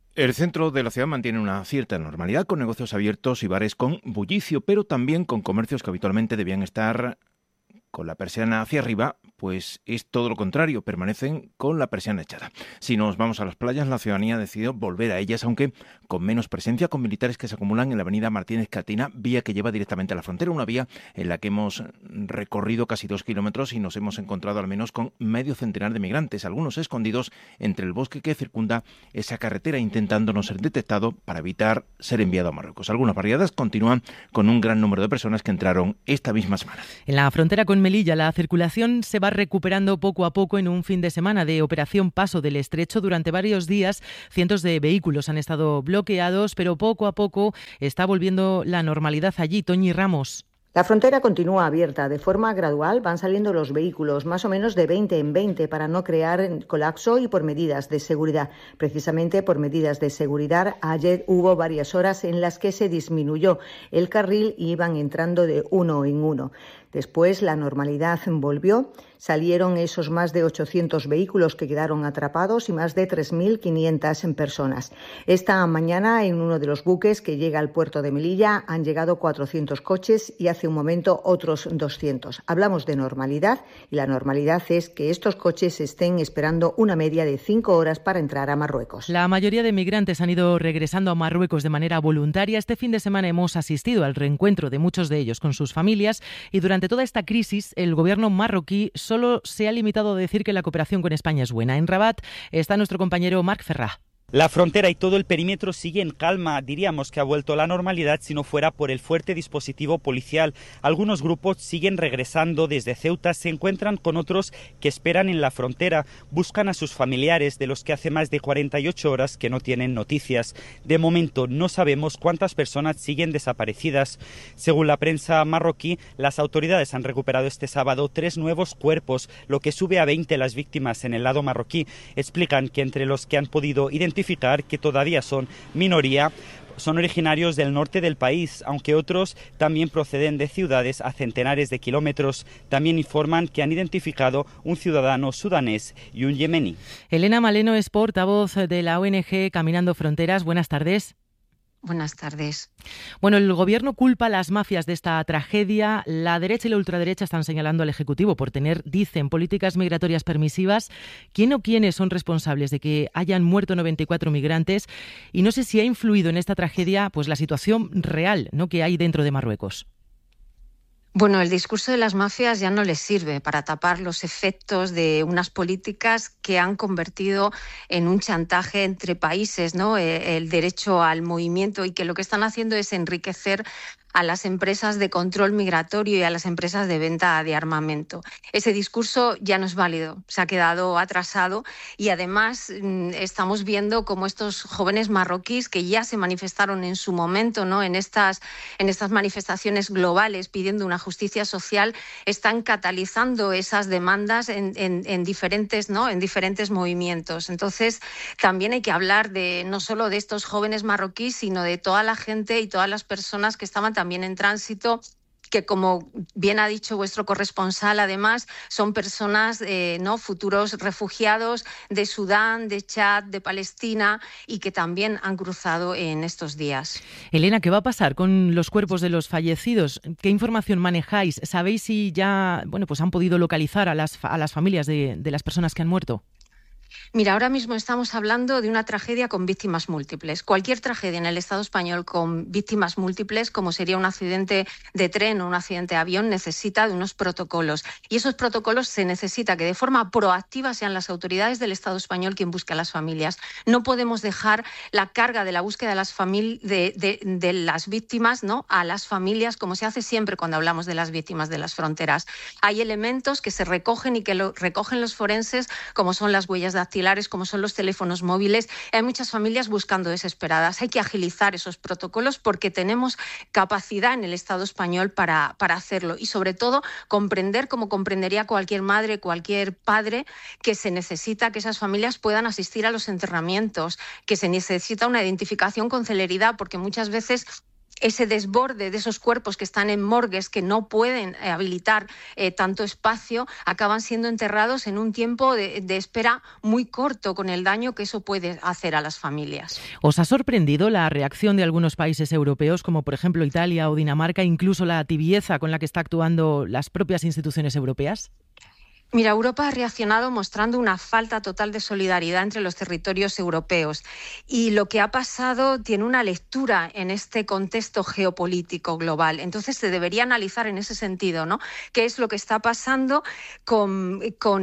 El centro de la ciudad mantiene una cierta normalidad, con negocios abiertos y bares con bullicio, pero también con comercios que habitualmente debían estar con la persiana hacia arriba, pues es todo lo contrario, permanecen con la persiana echada. Si nos vamos a las playas, la ciudadanía ha decidido volver a ellas, aunque con menos presencia, con militares que se acumulan en la avenida Martínez Catina, vía que lleva directamente a la frontera, una vía en la que hemos recorrido casi 2 kilómetros y nos hemos encontrado al menos con medio centenar de migrantes, algunos escondidos entre el bosque que circunda esa carretera, intentando no ser detectado para evitar ser enviado a Marruecos. Algunas barriadas continúan con un gran número de personas que entraron esta misma semana. En la frontera con Melilla, la circulación se va recuperando poco a poco en un fin de semana de operación Paso del Estrecho. Durante varios días, cientos de vehículos han estado bloqueados, pero poco a poco está volviendo la normalidad allí. Toñi Ramos. La frontera continúa abierta. De forma gradual van saliendo los vehículos, más o menos de 20 en 20, para no crear colapso y por medidas de seguridad. Precisamente por medidas de seguridad, ayer hubo varias horas en las que se disminuyó el carril y iban entrando de uno en uno. Después la normalidad volvió, salieron esos más de 800 vehículos que quedaron atrapados y más de 3.500 personas. Esta mañana, en uno de los buques que llega al puerto de Melilla, han llegado 400 coches y hace un momento otros 200. Hablamos de normalidad y la normalidad es que estos coches estén esperando una media de 5 horas para entrar a Marruecos. La mayoría de migrantes han ido regresando a Marruecos de manera voluntaria. Este fin de semana hemos asistido al reencuentro de muchos de ellos con sus familias y durante toda esta crisis el gobierno marroquí solo se ha limitado a decir que la cooperación con España es buena. En Rabat está nuestro compañero Marc Ferrá. La frontera y todo el perímetro sigue en calma. Diríamos que ha vuelto a la normalidad si no fuera por el fuerte dispositivo policial. Algunos grupos siguen regresando desde Ceuta, se encuentran con otros que esperan en la frontera. Buscan a sus familiares, de los que hace más de 48 horas que no tienen noticias. De momento no sabemos cuántas personas siguen desaparecidas. Según la prensa marroquí, las autoridades han recuperado este sábado 3 nuevos cuerpos, lo que sube a 20 las víctimas en el lado marroquí. Explican que entre los que han podido identificar, que todavía son minoría, son originarios del norte del país, aunque otros también proceden de ciudades a centenares de kilómetros. También informan que han identificado un ciudadano sudanés y un yemení. Elena Maleno es portavoz de la ONG Caminando Fronteras. Buenas tardes. Buenas tardes. Bueno, el gobierno culpa a las mafias de esta tragedia. La derecha y la ultraderecha están señalando al Ejecutivo por tener, dicen, políticas migratorias permisivas. ¿Quién o quiénes son responsables de que hayan muerto 94 migrantes? Y no sé si ha influido en esta tragedia pues la situación real, ¿no?, que hay dentro de Marruecos. Bueno, el discurso de las mafias ya no les sirve para tapar los efectos de unas políticas que han convertido en un chantaje entre países, ¿no? El derecho al movimiento, y que lo que están haciendo es enriquecer a las empresas de control migratorio y a las empresas de venta de armamento. Ese discurso ya no es válido, se ha quedado atrasado, y además estamos viendo cómo estos jóvenes marroquíes que ya se manifestaron en su momento, ¿no?, en estas manifestaciones globales pidiendo una justicia social, están catalizando esas demandas en diferentes, ¿no?, en diferentes movimientos. Entonces, también hay que hablar de no solo de estos jóvenes marroquíes, sino de toda la gente y todas las personas que estaban también en tránsito, que, como bien ha dicho vuestro corresponsal, además son personas, futuros refugiados de Sudán, de Chad, de Palestina, y que también han cruzado en estos días. Elena, ¿qué va a pasar con los cuerpos de los fallecidos? ¿Qué información manejáis? ¿Sabéis si ya han podido localizar a las familias de las personas que han muerto? Mira, ahora mismo estamos hablando de una tragedia con víctimas múltiples. Cualquier tragedia en el Estado español con víctimas múltiples, como sería un accidente de tren o un accidente de avión, necesita de unos protocolos. Y esos protocolos se necesita que de forma proactiva sean las autoridades del Estado español quien busque a las familias. No podemos dejar la carga de la búsqueda de las víctimas, ¿no?, a las familias, como se hace siempre cuando hablamos de las víctimas de las fronteras. Hay elementos que se recogen y que lo recogen los forenses, como son las huellas dactilares, como son los teléfonos móviles. Hay muchas familias buscando desesperadas. Hay que agilizar esos protocolos porque tenemos capacidad en el Estado español para hacerlo, y sobre todo comprender, como comprendería cualquier madre, cualquier padre, que se necesita que esas familias puedan asistir a los enterramientos, que se necesita una identificación con celeridad, porque muchas veces ese desborde de esos cuerpos que están en morgues que no pueden habilitar tanto espacio, acaban siendo enterrados en un tiempo de espera muy corto, con el daño que eso puede hacer a las familias. ¿Os ha sorprendido la reacción de algunos países europeos, como por ejemplo Italia o Dinamarca, incluso la tibieza con la que están actuando las propias instituciones europeas? Mira, Europa ha reaccionado mostrando una falta total de solidaridad entre los territorios europeos, y lo que ha pasado tiene una lectura en este contexto geopolítico global. Entonces se debería analizar en ese sentido, ¿no? ¿Qué es lo que está pasando con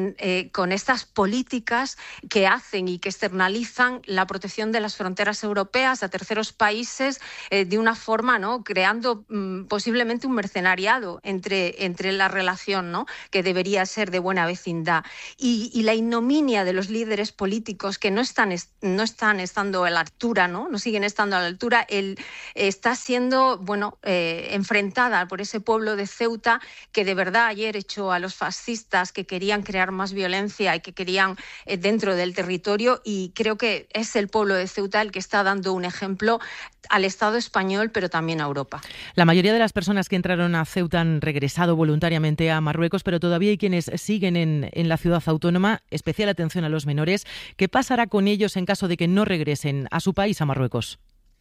estas políticas que hacen y que externalizan la protección de las fronteras europeas a terceros países de una forma, ¿no?, creando posiblemente un mercenariado entre la relación, ¿no?, que debería ser de buena vecindad, y la ignominia de los líderes políticos que no están estando a la altura, no siguen estando a la altura. Está siendo enfrentada por ese pueblo de Ceuta, que de verdad ayer echó a los fascistas que querían crear más violencia y que querían dentro del territorio, y creo que es el pueblo de Ceuta el que está dando un ejemplo al Estado español, pero también a Europa. La mayoría de las personas que entraron a Ceuta han regresado voluntariamente a Marruecos, pero todavía hay quienes siguen en la ciudad autónoma. Especial atención a los menores. ¿Qué pasará con ellos en caso de que no regresen a su país, a Marruecos?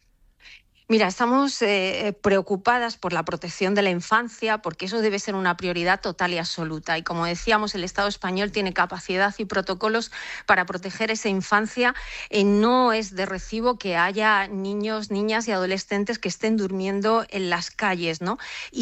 Mira, estamos preocupadas por la protección de la infancia, porque eso debe ser una prioridad total y absoluta. Y como decíamos, el Estado español tiene capacidad y protocolos para proteger esa infancia. No es de recibo que haya niños, niñas y adolescentes que estén durmiendo en las calles, ¿no?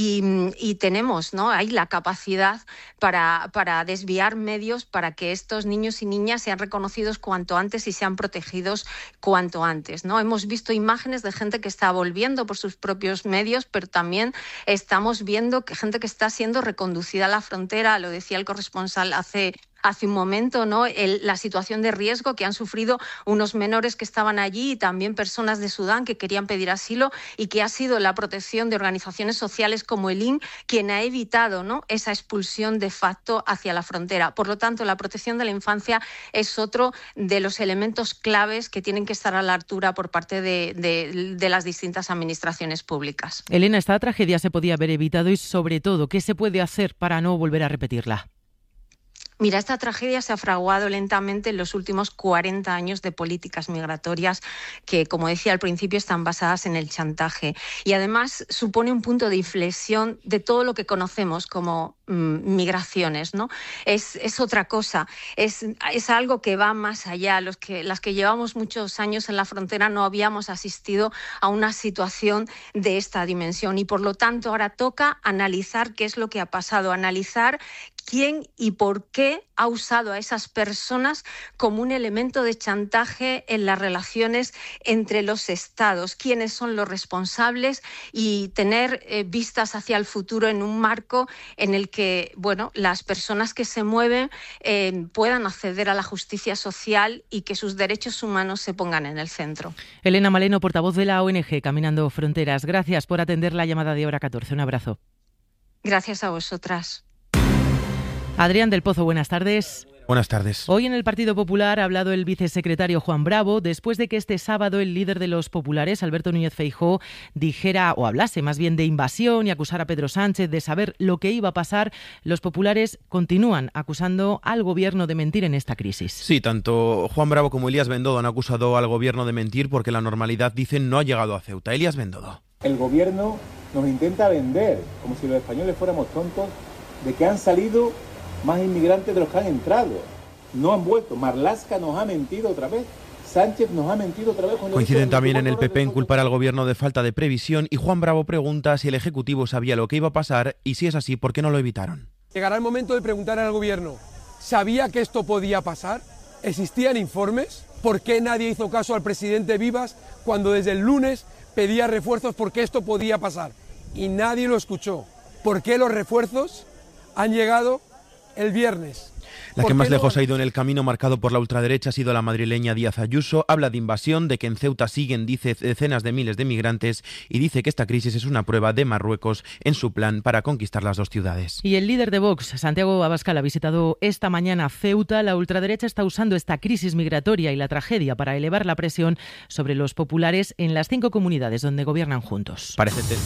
Y tenemos, ¿no?, hay la capacidad para desviar medios para que estos niños y niñas sean reconocidos cuanto antes y sean protegidos cuanto antes, ¿no? Hemos visto imágenes de gente que está volviendo por sus propios medios, pero también estamos viendo que gente que está siendo reconducida a la frontera. Lo decía el corresponsal hace un momento, ¿no?, la situación de riesgo que han sufrido unos menores que estaban allí, y también personas de Sudán que querían pedir asilo, y que ha sido la protección de organizaciones sociales como el IN quien ha evitado, ¿no?, esa expulsión de facto hacia la frontera. Por lo tanto, la protección de la infancia es otro de los elementos claves que tienen que estar a la altura por parte de las distintas administraciones públicas. Elena, esta tragedia se podía haber evitado y, sobre todo, ¿qué se puede hacer para no volver a repetirla? Mira, esta tragedia se ha fraguado lentamente en los últimos 40 años de políticas migratorias que, como decía al principio, están basadas en el chantaje, y además supone un punto de inflexión de todo lo que conocemos como migraciones, ¿no? Es otra cosa, es algo que va más allá. Las que llevamos muchos años en la frontera no habíamos asistido a una situación de esta dimensión, y por lo tanto ahora toca analizar qué es lo que ha pasado, analizar quién y por qué ha usado a esas personas como un elemento de chantaje en las relaciones entre los estados, quiénes son los responsables, y tener vistas hacia el futuro en un marco en el que, las personas que se mueven puedan acceder a la justicia social y que sus derechos humanos se pongan en el centro. Elena Maleno, portavoz de la ONG Caminando Fronteras, gracias por atender la llamada de Hora 14. Un abrazo. Gracias a vosotras. Adrián del Pozo, buenas tardes. Buenas tardes. Hoy en el Partido Popular ha hablado el vicesecretario Juan Bravo, después de que este sábado el líder de los populares, Alberto Núñez Feijóo, dijera, o hablase más bien, de invasión y acusara a Pedro Sánchez de saber lo que iba a pasar. Los populares continúan acusando al gobierno de mentir en esta crisis. Sí, tanto Juan Bravo como Elías Bendodo han acusado al gobierno de mentir porque la normalidad, dicen, no ha llegado a Ceuta. Elías Bendodo. El gobierno nos intenta vender, como si los españoles fuéramos tontos, de que han salido más inmigrantes de los que han entrado. No han vuelto. Marlaska nos ha mentido otra vez. Sánchez nos ha mentido otra vez. Coinciden también en el PP en culpar al gobierno de falta de previsión, y Juan Bravo pregunta si el Ejecutivo sabía lo que iba a pasar, y si es así, ¿por qué no lo evitaron? Llegará el momento de preguntar al gobierno, ¿sabía que esto podía pasar? ¿Existían informes? ¿Por qué nadie hizo caso al presidente Vivas cuando desde el lunes pedía refuerzos porque esto podía pasar? Y nadie lo escuchó. ¿Por qué los refuerzos han llegado el viernes. La que más lejos ha ido en el camino marcado por la ultraderecha ha sido la madrileña Díaz Ayuso. Habla de invasión, de que en Ceuta siguen, dice, decenas de miles de migrantes y dice que esta crisis es una prueba de Marruecos en su plan para conquistar las dos ciudades. Y el líder de Vox, Santiago Abascal, ha visitado esta mañana Ceuta. La ultraderecha está usando esta crisis migratoria y la tragedia para elevar la presión sobre los populares en las 5 comunidades donde gobiernan juntos.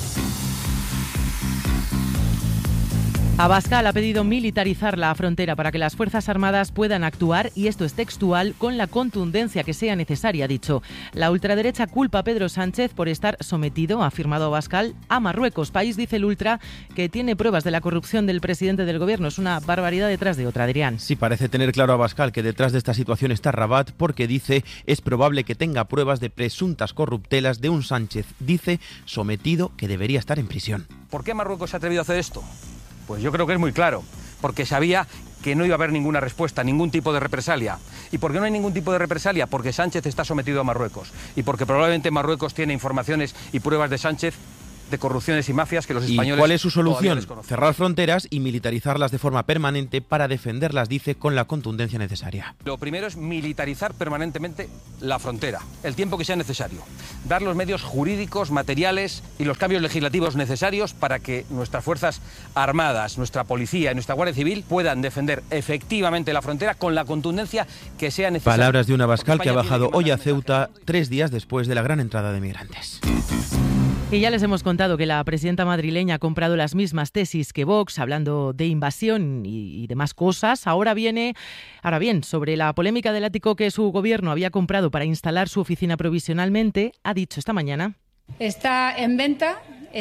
Abascal ha pedido militarizar la frontera para que las Fuerzas Armadas puedan actuar, y esto es textual, con la contundencia que sea necesaria, ha dicho. La ultraderecha culpa a Pedro Sánchez por estar sometido, ha afirmado Abascal, a Marruecos, país, dice el ultra, que tiene pruebas de la corrupción del presidente del gobierno. Es una barbaridad detrás de otra, Adrián. Sí, parece tener claro Abascal que detrás de esta situación está Rabat, porque dice es probable que tenga pruebas de presuntas corruptelas de un Sánchez, dice, sometido, que debería estar en prisión. ¿Por qué Marruecos se ha atrevido a hacer esto? Pues yo creo que es muy claro, porque sabía que no iba a haber ninguna respuesta, ningún tipo de represalia. ¿Y por qué no hay ningún tipo de represalia? Porque Sánchez está sometido a Marruecos y porque probablemente Marruecos tiene informaciones y pruebas de Sánchez de corrupciones y mafias que los españoles... ¿Y cuál es su solución? Cerrar fronteras y militarizarlas de forma permanente para defenderlas, dice, con la contundencia necesaria. Lo primero es militarizar permanentemente la frontera, el tiempo que sea necesario. Dar los medios jurídicos, materiales y los cambios legislativos necesarios para que nuestras Fuerzas Armadas, nuestra Policía y nuestra Guardia Civil puedan defender efectivamente la frontera con la contundencia que sea necesaria. Palabras de un Abascal que ha bajado hoy a Ceuta 3 días después de la gran entrada de migrantes. Y ya les hemos contado que la presidenta madrileña ha comprado las mismas tesis que Vox, hablando de invasión y demás cosas. Ahora bien, sobre la polémica del ático que su gobierno había comprado para instalar su oficina provisionalmente, ha dicho esta mañana: Está en venta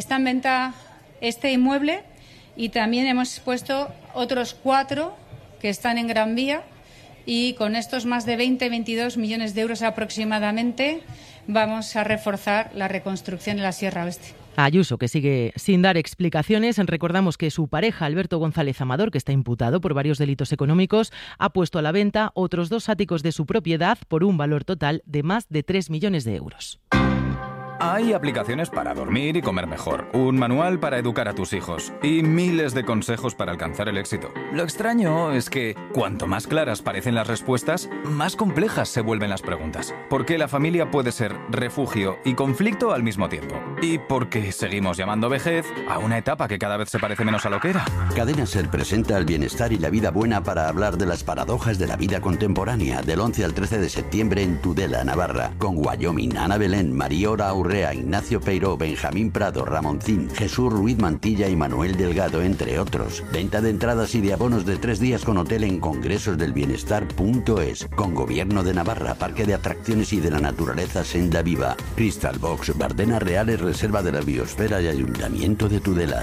este inmueble, y también hemos puesto otros 4 que están en Gran Vía, y con estos más de 22 millones de euros aproximadamente vamos a reforzar la reconstrucción de la Sierra Oeste. Ayuso, que sigue sin dar explicaciones. Recordamos que su pareja, Alberto González Amador, que está imputado por varios delitos económicos, ha puesto a la venta otros 2 áticos de su propiedad por un valor total de más de 3 millones de euros. Hay aplicaciones para dormir y comer mejor, un manual para educar a tus hijos y miles de consejos para alcanzar el éxito. Lo extraño es que cuanto más claras parecen las respuestas, más complejas se vuelven las preguntas. Porque la familia puede ser refugio y conflicto al mismo tiempo. Y porque seguimos llamando vejez a una etapa que cada vez se parece menos a lo que era. Cadena Ser presenta el bienestar y la vida buena para hablar de las paradojas de la vida contemporánea, del 11 al 13 de septiembre en Tudela, Navarra, con Wyoming, Ana Belén, Mariora Urrea, Ignacio Peiró, Benjamín Prado, Ramoncín, Jesús Ruiz Mantilla y Manuel Delgado, entre otros. Venta de entradas y de abonos de 3 días con hotel en congresosdelbienestar.es, con Gobierno de Navarra, Parque de Atracciones y de la Naturaleza Senda Viva, Crystal Box, Bardenas Reales, Reserva de la Biosfera y Ayuntamiento de Tudela.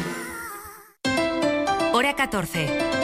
Hora 14.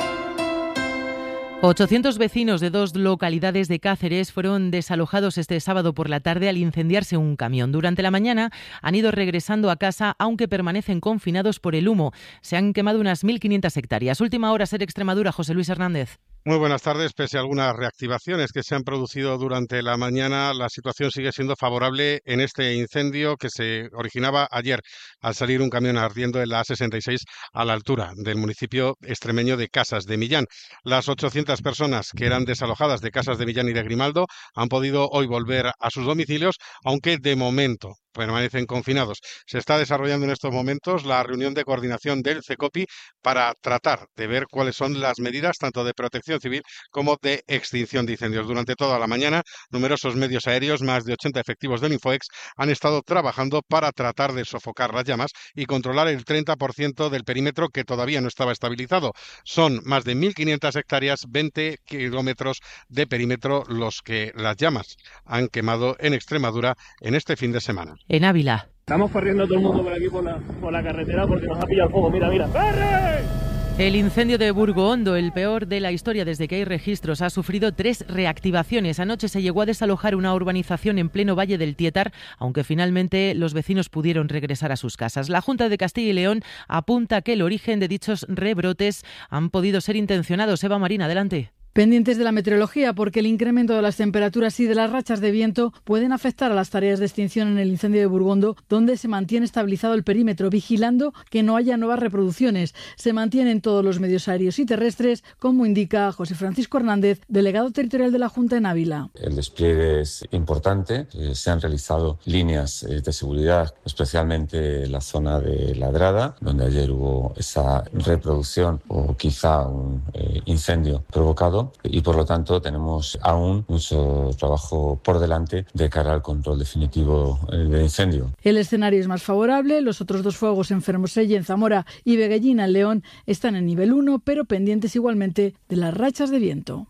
800 vecinos de 2 localidades de Cáceres fueron desalojados este sábado por la tarde al incendiarse un camión. Durante la mañana han ido regresando a casa, aunque permanecen confinados por el humo. Se han quemado unas 1.500 hectáreas. Última hora, Ser Extremadura, José Luis Hernández. Muy buenas tardes. Pese a algunas reactivaciones que se han producido durante la mañana, la situación sigue siendo favorable en este incendio que se originaba ayer al salir un camión ardiendo en la A66 a la altura del municipio extremeño de Casas de Millán. Las 800 personas que eran desalojadas de Casas de Millán y de Grimaldo han podido hoy volver a sus domicilios, aunque de momento permanecen confinados. Se está desarrollando en estos momentos la reunión de coordinación del CECOPI para tratar de ver cuáles son las medidas tanto de protección civil como de extinción de incendios. Durante toda la mañana, numerosos medios aéreos, más de 80 efectivos del Infoex, han estado trabajando para tratar de sofocar las llamas y controlar el 30% del perímetro que todavía no estaba estabilizado. Son más de 1.500 hectáreas, 20 kilómetros de perímetro los que las llamas han quemado en Extremadura en este fin de semana. En Ávila. Estamos corriendo todo el mundo por aquí por la carretera porque nos ha pillado el fuego. Mira. ¡Corre! El incendio de Burgohondo, el peor de la historia desde que hay registros, ha sufrido 3 reactivaciones. Anoche se llegó a desalojar una urbanización en pleno Valle del Tietar, aunque finalmente los vecinos pudieron regresar a sus casas. La Junta de Castilla y León apunta que el origen de dichos rebrotes han podido ser intencionados. Eva Marín, adelante. Pendientes de la meteorología, porque el incremento de las temperaturas y de las rachas de viento pueden afectar a las tareas de extinción en el incendio de Burgondo, donde se mantiene estabilizado el perímetro, vigilando que no haya nuevas reproducciones. Se mantienen todos los medios aéreos y terrestres, como indica José Francisco Hernández, delegado territorial de la Junta en Ávila. El despliegue es importante. Se han realizado líneas de seguridad, especialmente en la zona de Ladrada, donde ayer hubo esa reproducción o quizá un incendio provocado. Y por lo tanto tenemos aún mucho trabajo por delante de cara al control definitivo del incendio. El escenario es más favorable. Los otros 2 fuegos en Fermoselle, en Zamora, y Veguellina, en León, están en nivel 1, pero pendientes igualmente de las rachas de viento.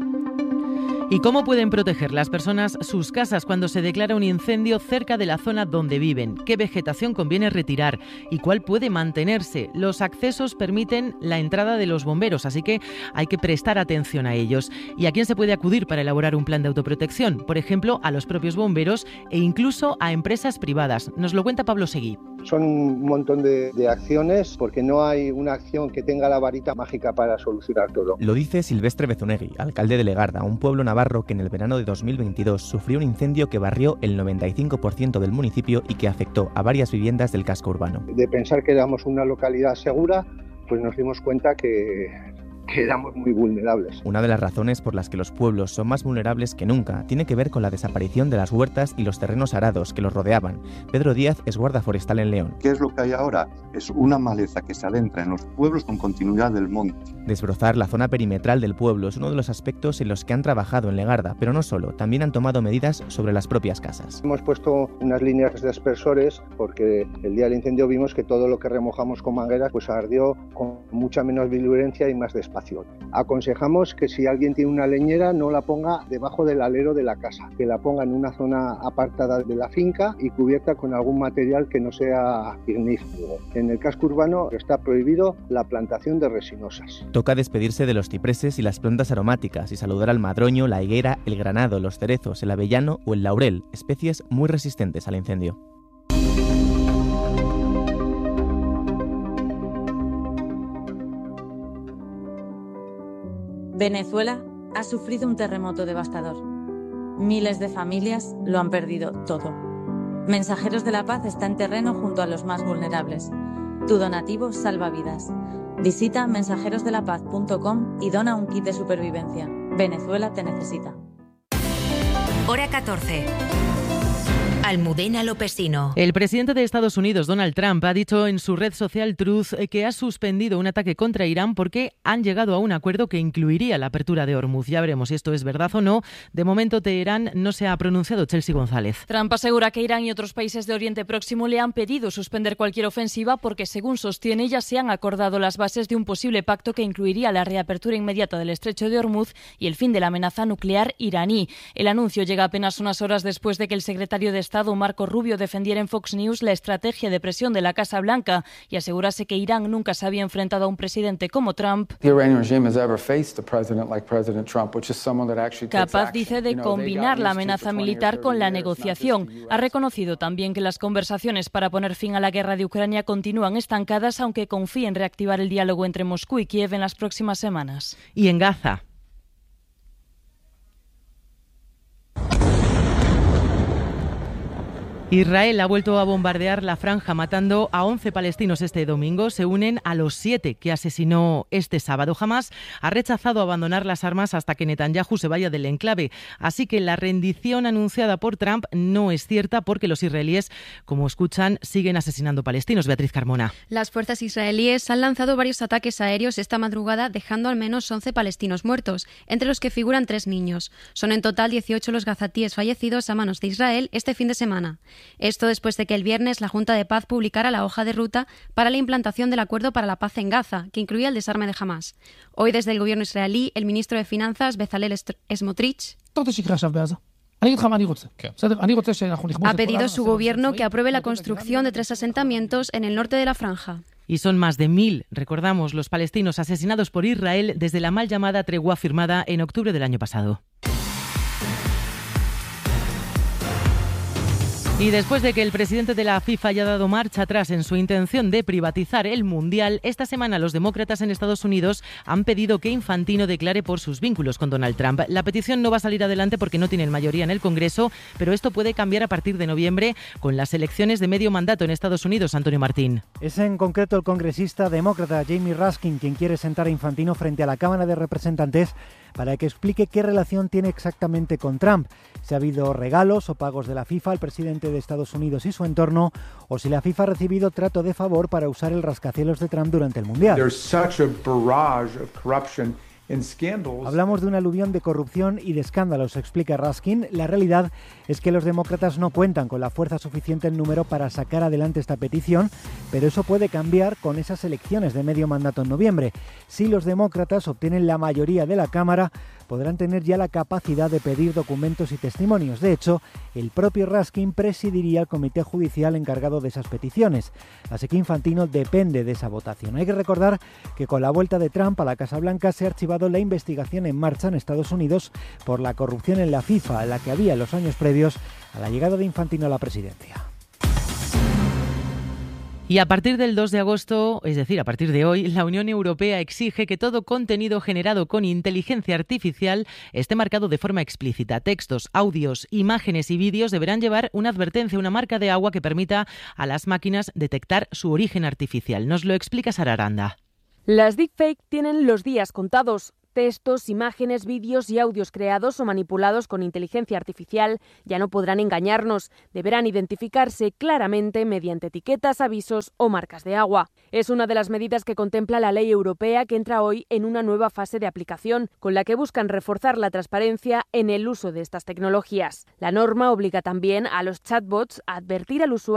¿Y cómo pueden proteger las personas sus casas cuando se declara un incendio cerca de la zona donde viven? ¿Qué vegetación conviene retirar? ¿Y cuál puede mantenerse? Los accesos permiten la entrada de los bomberos, así que hay que prestar atención a ellos. ¿Y a quién se puede acudir para elaborar un plan de autoprotección? Por ejemplo, a los propios bomberos e incluso a empresas privadas. Nos lo cuenta Pablo Seguí. Son un montón de acciones, porque no hay una acción que tenga la varita mágica para solucionar todo. Lo dice Silvestre Bezunegui, alcalde de Legarda, un pueblo navarro que en el verano de 2022 sufrió un incendio que barrió el 95% del municipio y que afectó a varias viviendas del casco urbano. De pensar que éramos una localidad segura, pues nos dimos cuenta que éramos muy vulnerables. Una de las razones por las que los pueblos son más vulnerables que nunca tiene que ver con la desaparición de las huertas y los terrenos arados que los rodeaban. Pedro Díaz es guarda forestal en León. ¿Qué es lo que hay ahora? Es una maleza que se adentra en los pueblos con continuidad del monte. Desbrozar la zona perimetral del pueblo es uno de los aspectos en los que han trabajado en Legarda, pero no solo, también han tomado medidas sobre las propias casas. Hemos puesto unas líneas de aspersores porque el día del incendio vimos que todo lo que remojamos con mangueras pues ardió con mucha menos virulencia y más despacio. Aconsejamos que si alguien tiene una leñera no la ponga debajo del alero de la casa, que la ponga en una zona apartada de la finca y cubierta con algún material que no sea ignífugo. En el casco urbano está prohibido la plantación de resinosas. Toca despedirse de los cipreses y las plantas aromáticas y saludar al madroño, la higuera, el granado, los cerezos, el avellano o el laurel, especies muy resistentes al incendio. Venezuela ha sufrido un terremoto devastador. Miles de familias lo han perdido todo. Mensajeros de la Paz está en terreno junto a los más vulnerables. Tu donativo salva vidas. Visita mensajerosdelapaz.com y dona un kit de supervivencia. Venezuela te necesita. Hora 14. Almudena Lopesino. El presidente de Estados Unidos, Donald Trump, ha dicho en su red social Truth que ha suspendido un ataque contra Irán porque han llegado a un acuerdo que incluiría la apertura de Hormuz. Ya veremos si esto es verdad o no. De momento, Teherán no se ha pronunciado. Chelsea González. Trump asegura que Irán y otros países de Oriente Próximo le han pedido suspender cualquier ofensiva porque, según sostiene, ya se han acordado las bases de un posible pacto que incluiría la reapertura inmediata del estrecho de Hormuz y el fin de la amenaza nuclear iraní. El anuncio llega apenas unas horas después de que el secretario de Estado, Marco Rubio, defendiera en Fox News la estrategia de presión de la Casa Blanca y asegurase que Irán nunca se había enfrentado a un presidente como Trump, capaz, dice, de combinar la amenaza militar con la negociación. Ha reconocido también que las conversaciones para poner fin a la guerra de Ucrania continúan estancadas, aunque confía en reactivar el diálogo entre Moscú y Kiev en las próximas semanas. Y en Gaza. Israel ha vuelto a bombardear la franja, matando a 11 palestinos este domingo. Se unen a los 7 que asesinó este sábado. Hamás ha rechazado abandonar las armas hasta que Netanyahu se vaya del enclave. Así que la rendición anunciada por Trump no es cierta porque los israelíes, como escuchan, siguen asesinando palestinos. Beatriz Carmona. Las fuerzas israelíes han lanzado varios ataques aéreos esta madrugada, dejando al menos 11 palestinos muertos, entre los que figuran 3 niños. Son en total 18 los gazatíes fallecidos a manos de Israel este fin de semana. Esto después de que el viernes la Junta de Paz publicara la hoja de ruta para la implantación del acuerdo para la paz en Gaza, que incluía el desarme de Hamás. Hoy, desde el gobierno israelí, el ministro de Finanzas, Bezalel Smotrich, ha pedido a su gobierno que apruebe la construcción de 3 asentamientos en el norte de la franja. Y son más de 1.000, recordamos, los palestinos asesinados por Israel desde la mal llamada tregua firmada en octubre del año pasado. Y después de que el presidente de la FIFA haya dado marcha atrás en su intención de privatizar el Mundial, esta semana los demócratas en Estados Unidos han pedido que Infantino declare por sus vínculos con Donald Trump. La petición no va a salir adelante porque no tienen mayoría en el Congreso, pero esto puede cambiar a partir de noviembre con las elecciones de medio mandato en Estados Unidos. Antonio Martín. Es en concreto el congresista demócrata Jamie Raskin quien quiere sentar a Infantino frente a la Cámara de Representantes para que explique qué relación tiene exactamente con Trump, si ha habido regalos o pagos de la FIFA al presidente de Estados Unidos y su entorno, o si la FIFA ha recibido trato de favor para usar el rascacielos de Trump durante el Mundial. Hablamos de un aluvión de corrupción y de escándalos, explica Raskin. La realidad es que los demócratas no cuentan con la fuerza suficiente en número para sacar adelante esta petición, pero eso puede cambiar con esas elecciones de medio mandato en noviembre. Si los demócratas obtienen la mayoría de la Cámara, podrán tener ya la capacidad de pedir documentos y testimonios. De hecho, el propio Raskin presidiría el comité judicial encargado de esas peticiones. Así que Infantino depende de esa votación. Hay que recordar que con la vuelta de Trump a la Casa Blanca se ha archivado la investigación en marcha en Estados Unidos por la corrupción en la FIFA, la que había en los años previos a la llegada de Infantino a la presidencia. Y a partir del 2 de agosto, es decir, a partir de hoy, la Unión Europea exige que todo contenido generado con inteligencia artificial esté marcado de forma explícita. Textos, audios, imágenes y vídeos deberán llevar una advertencia, una marca de agua que permita a las máquinas detectar su origen artificial. Nos lo explica Sara Aranda. Las deepfake tienen los días contados. Textos, imágenes, vídeos y audios creados o manipulados con inteligencia artificial ya no podrán engañarnos. Deberán identificarse claramente mediante etiquetas, avisos o marcas de agua. Es una de las medidas que contempla la ley europea que entra hoy en una nueva fase de aplicación, con la que buscan reforzar la transparencia en el uso de estas tecnologías. La norma obliga también a los chatbots a advertir al usuario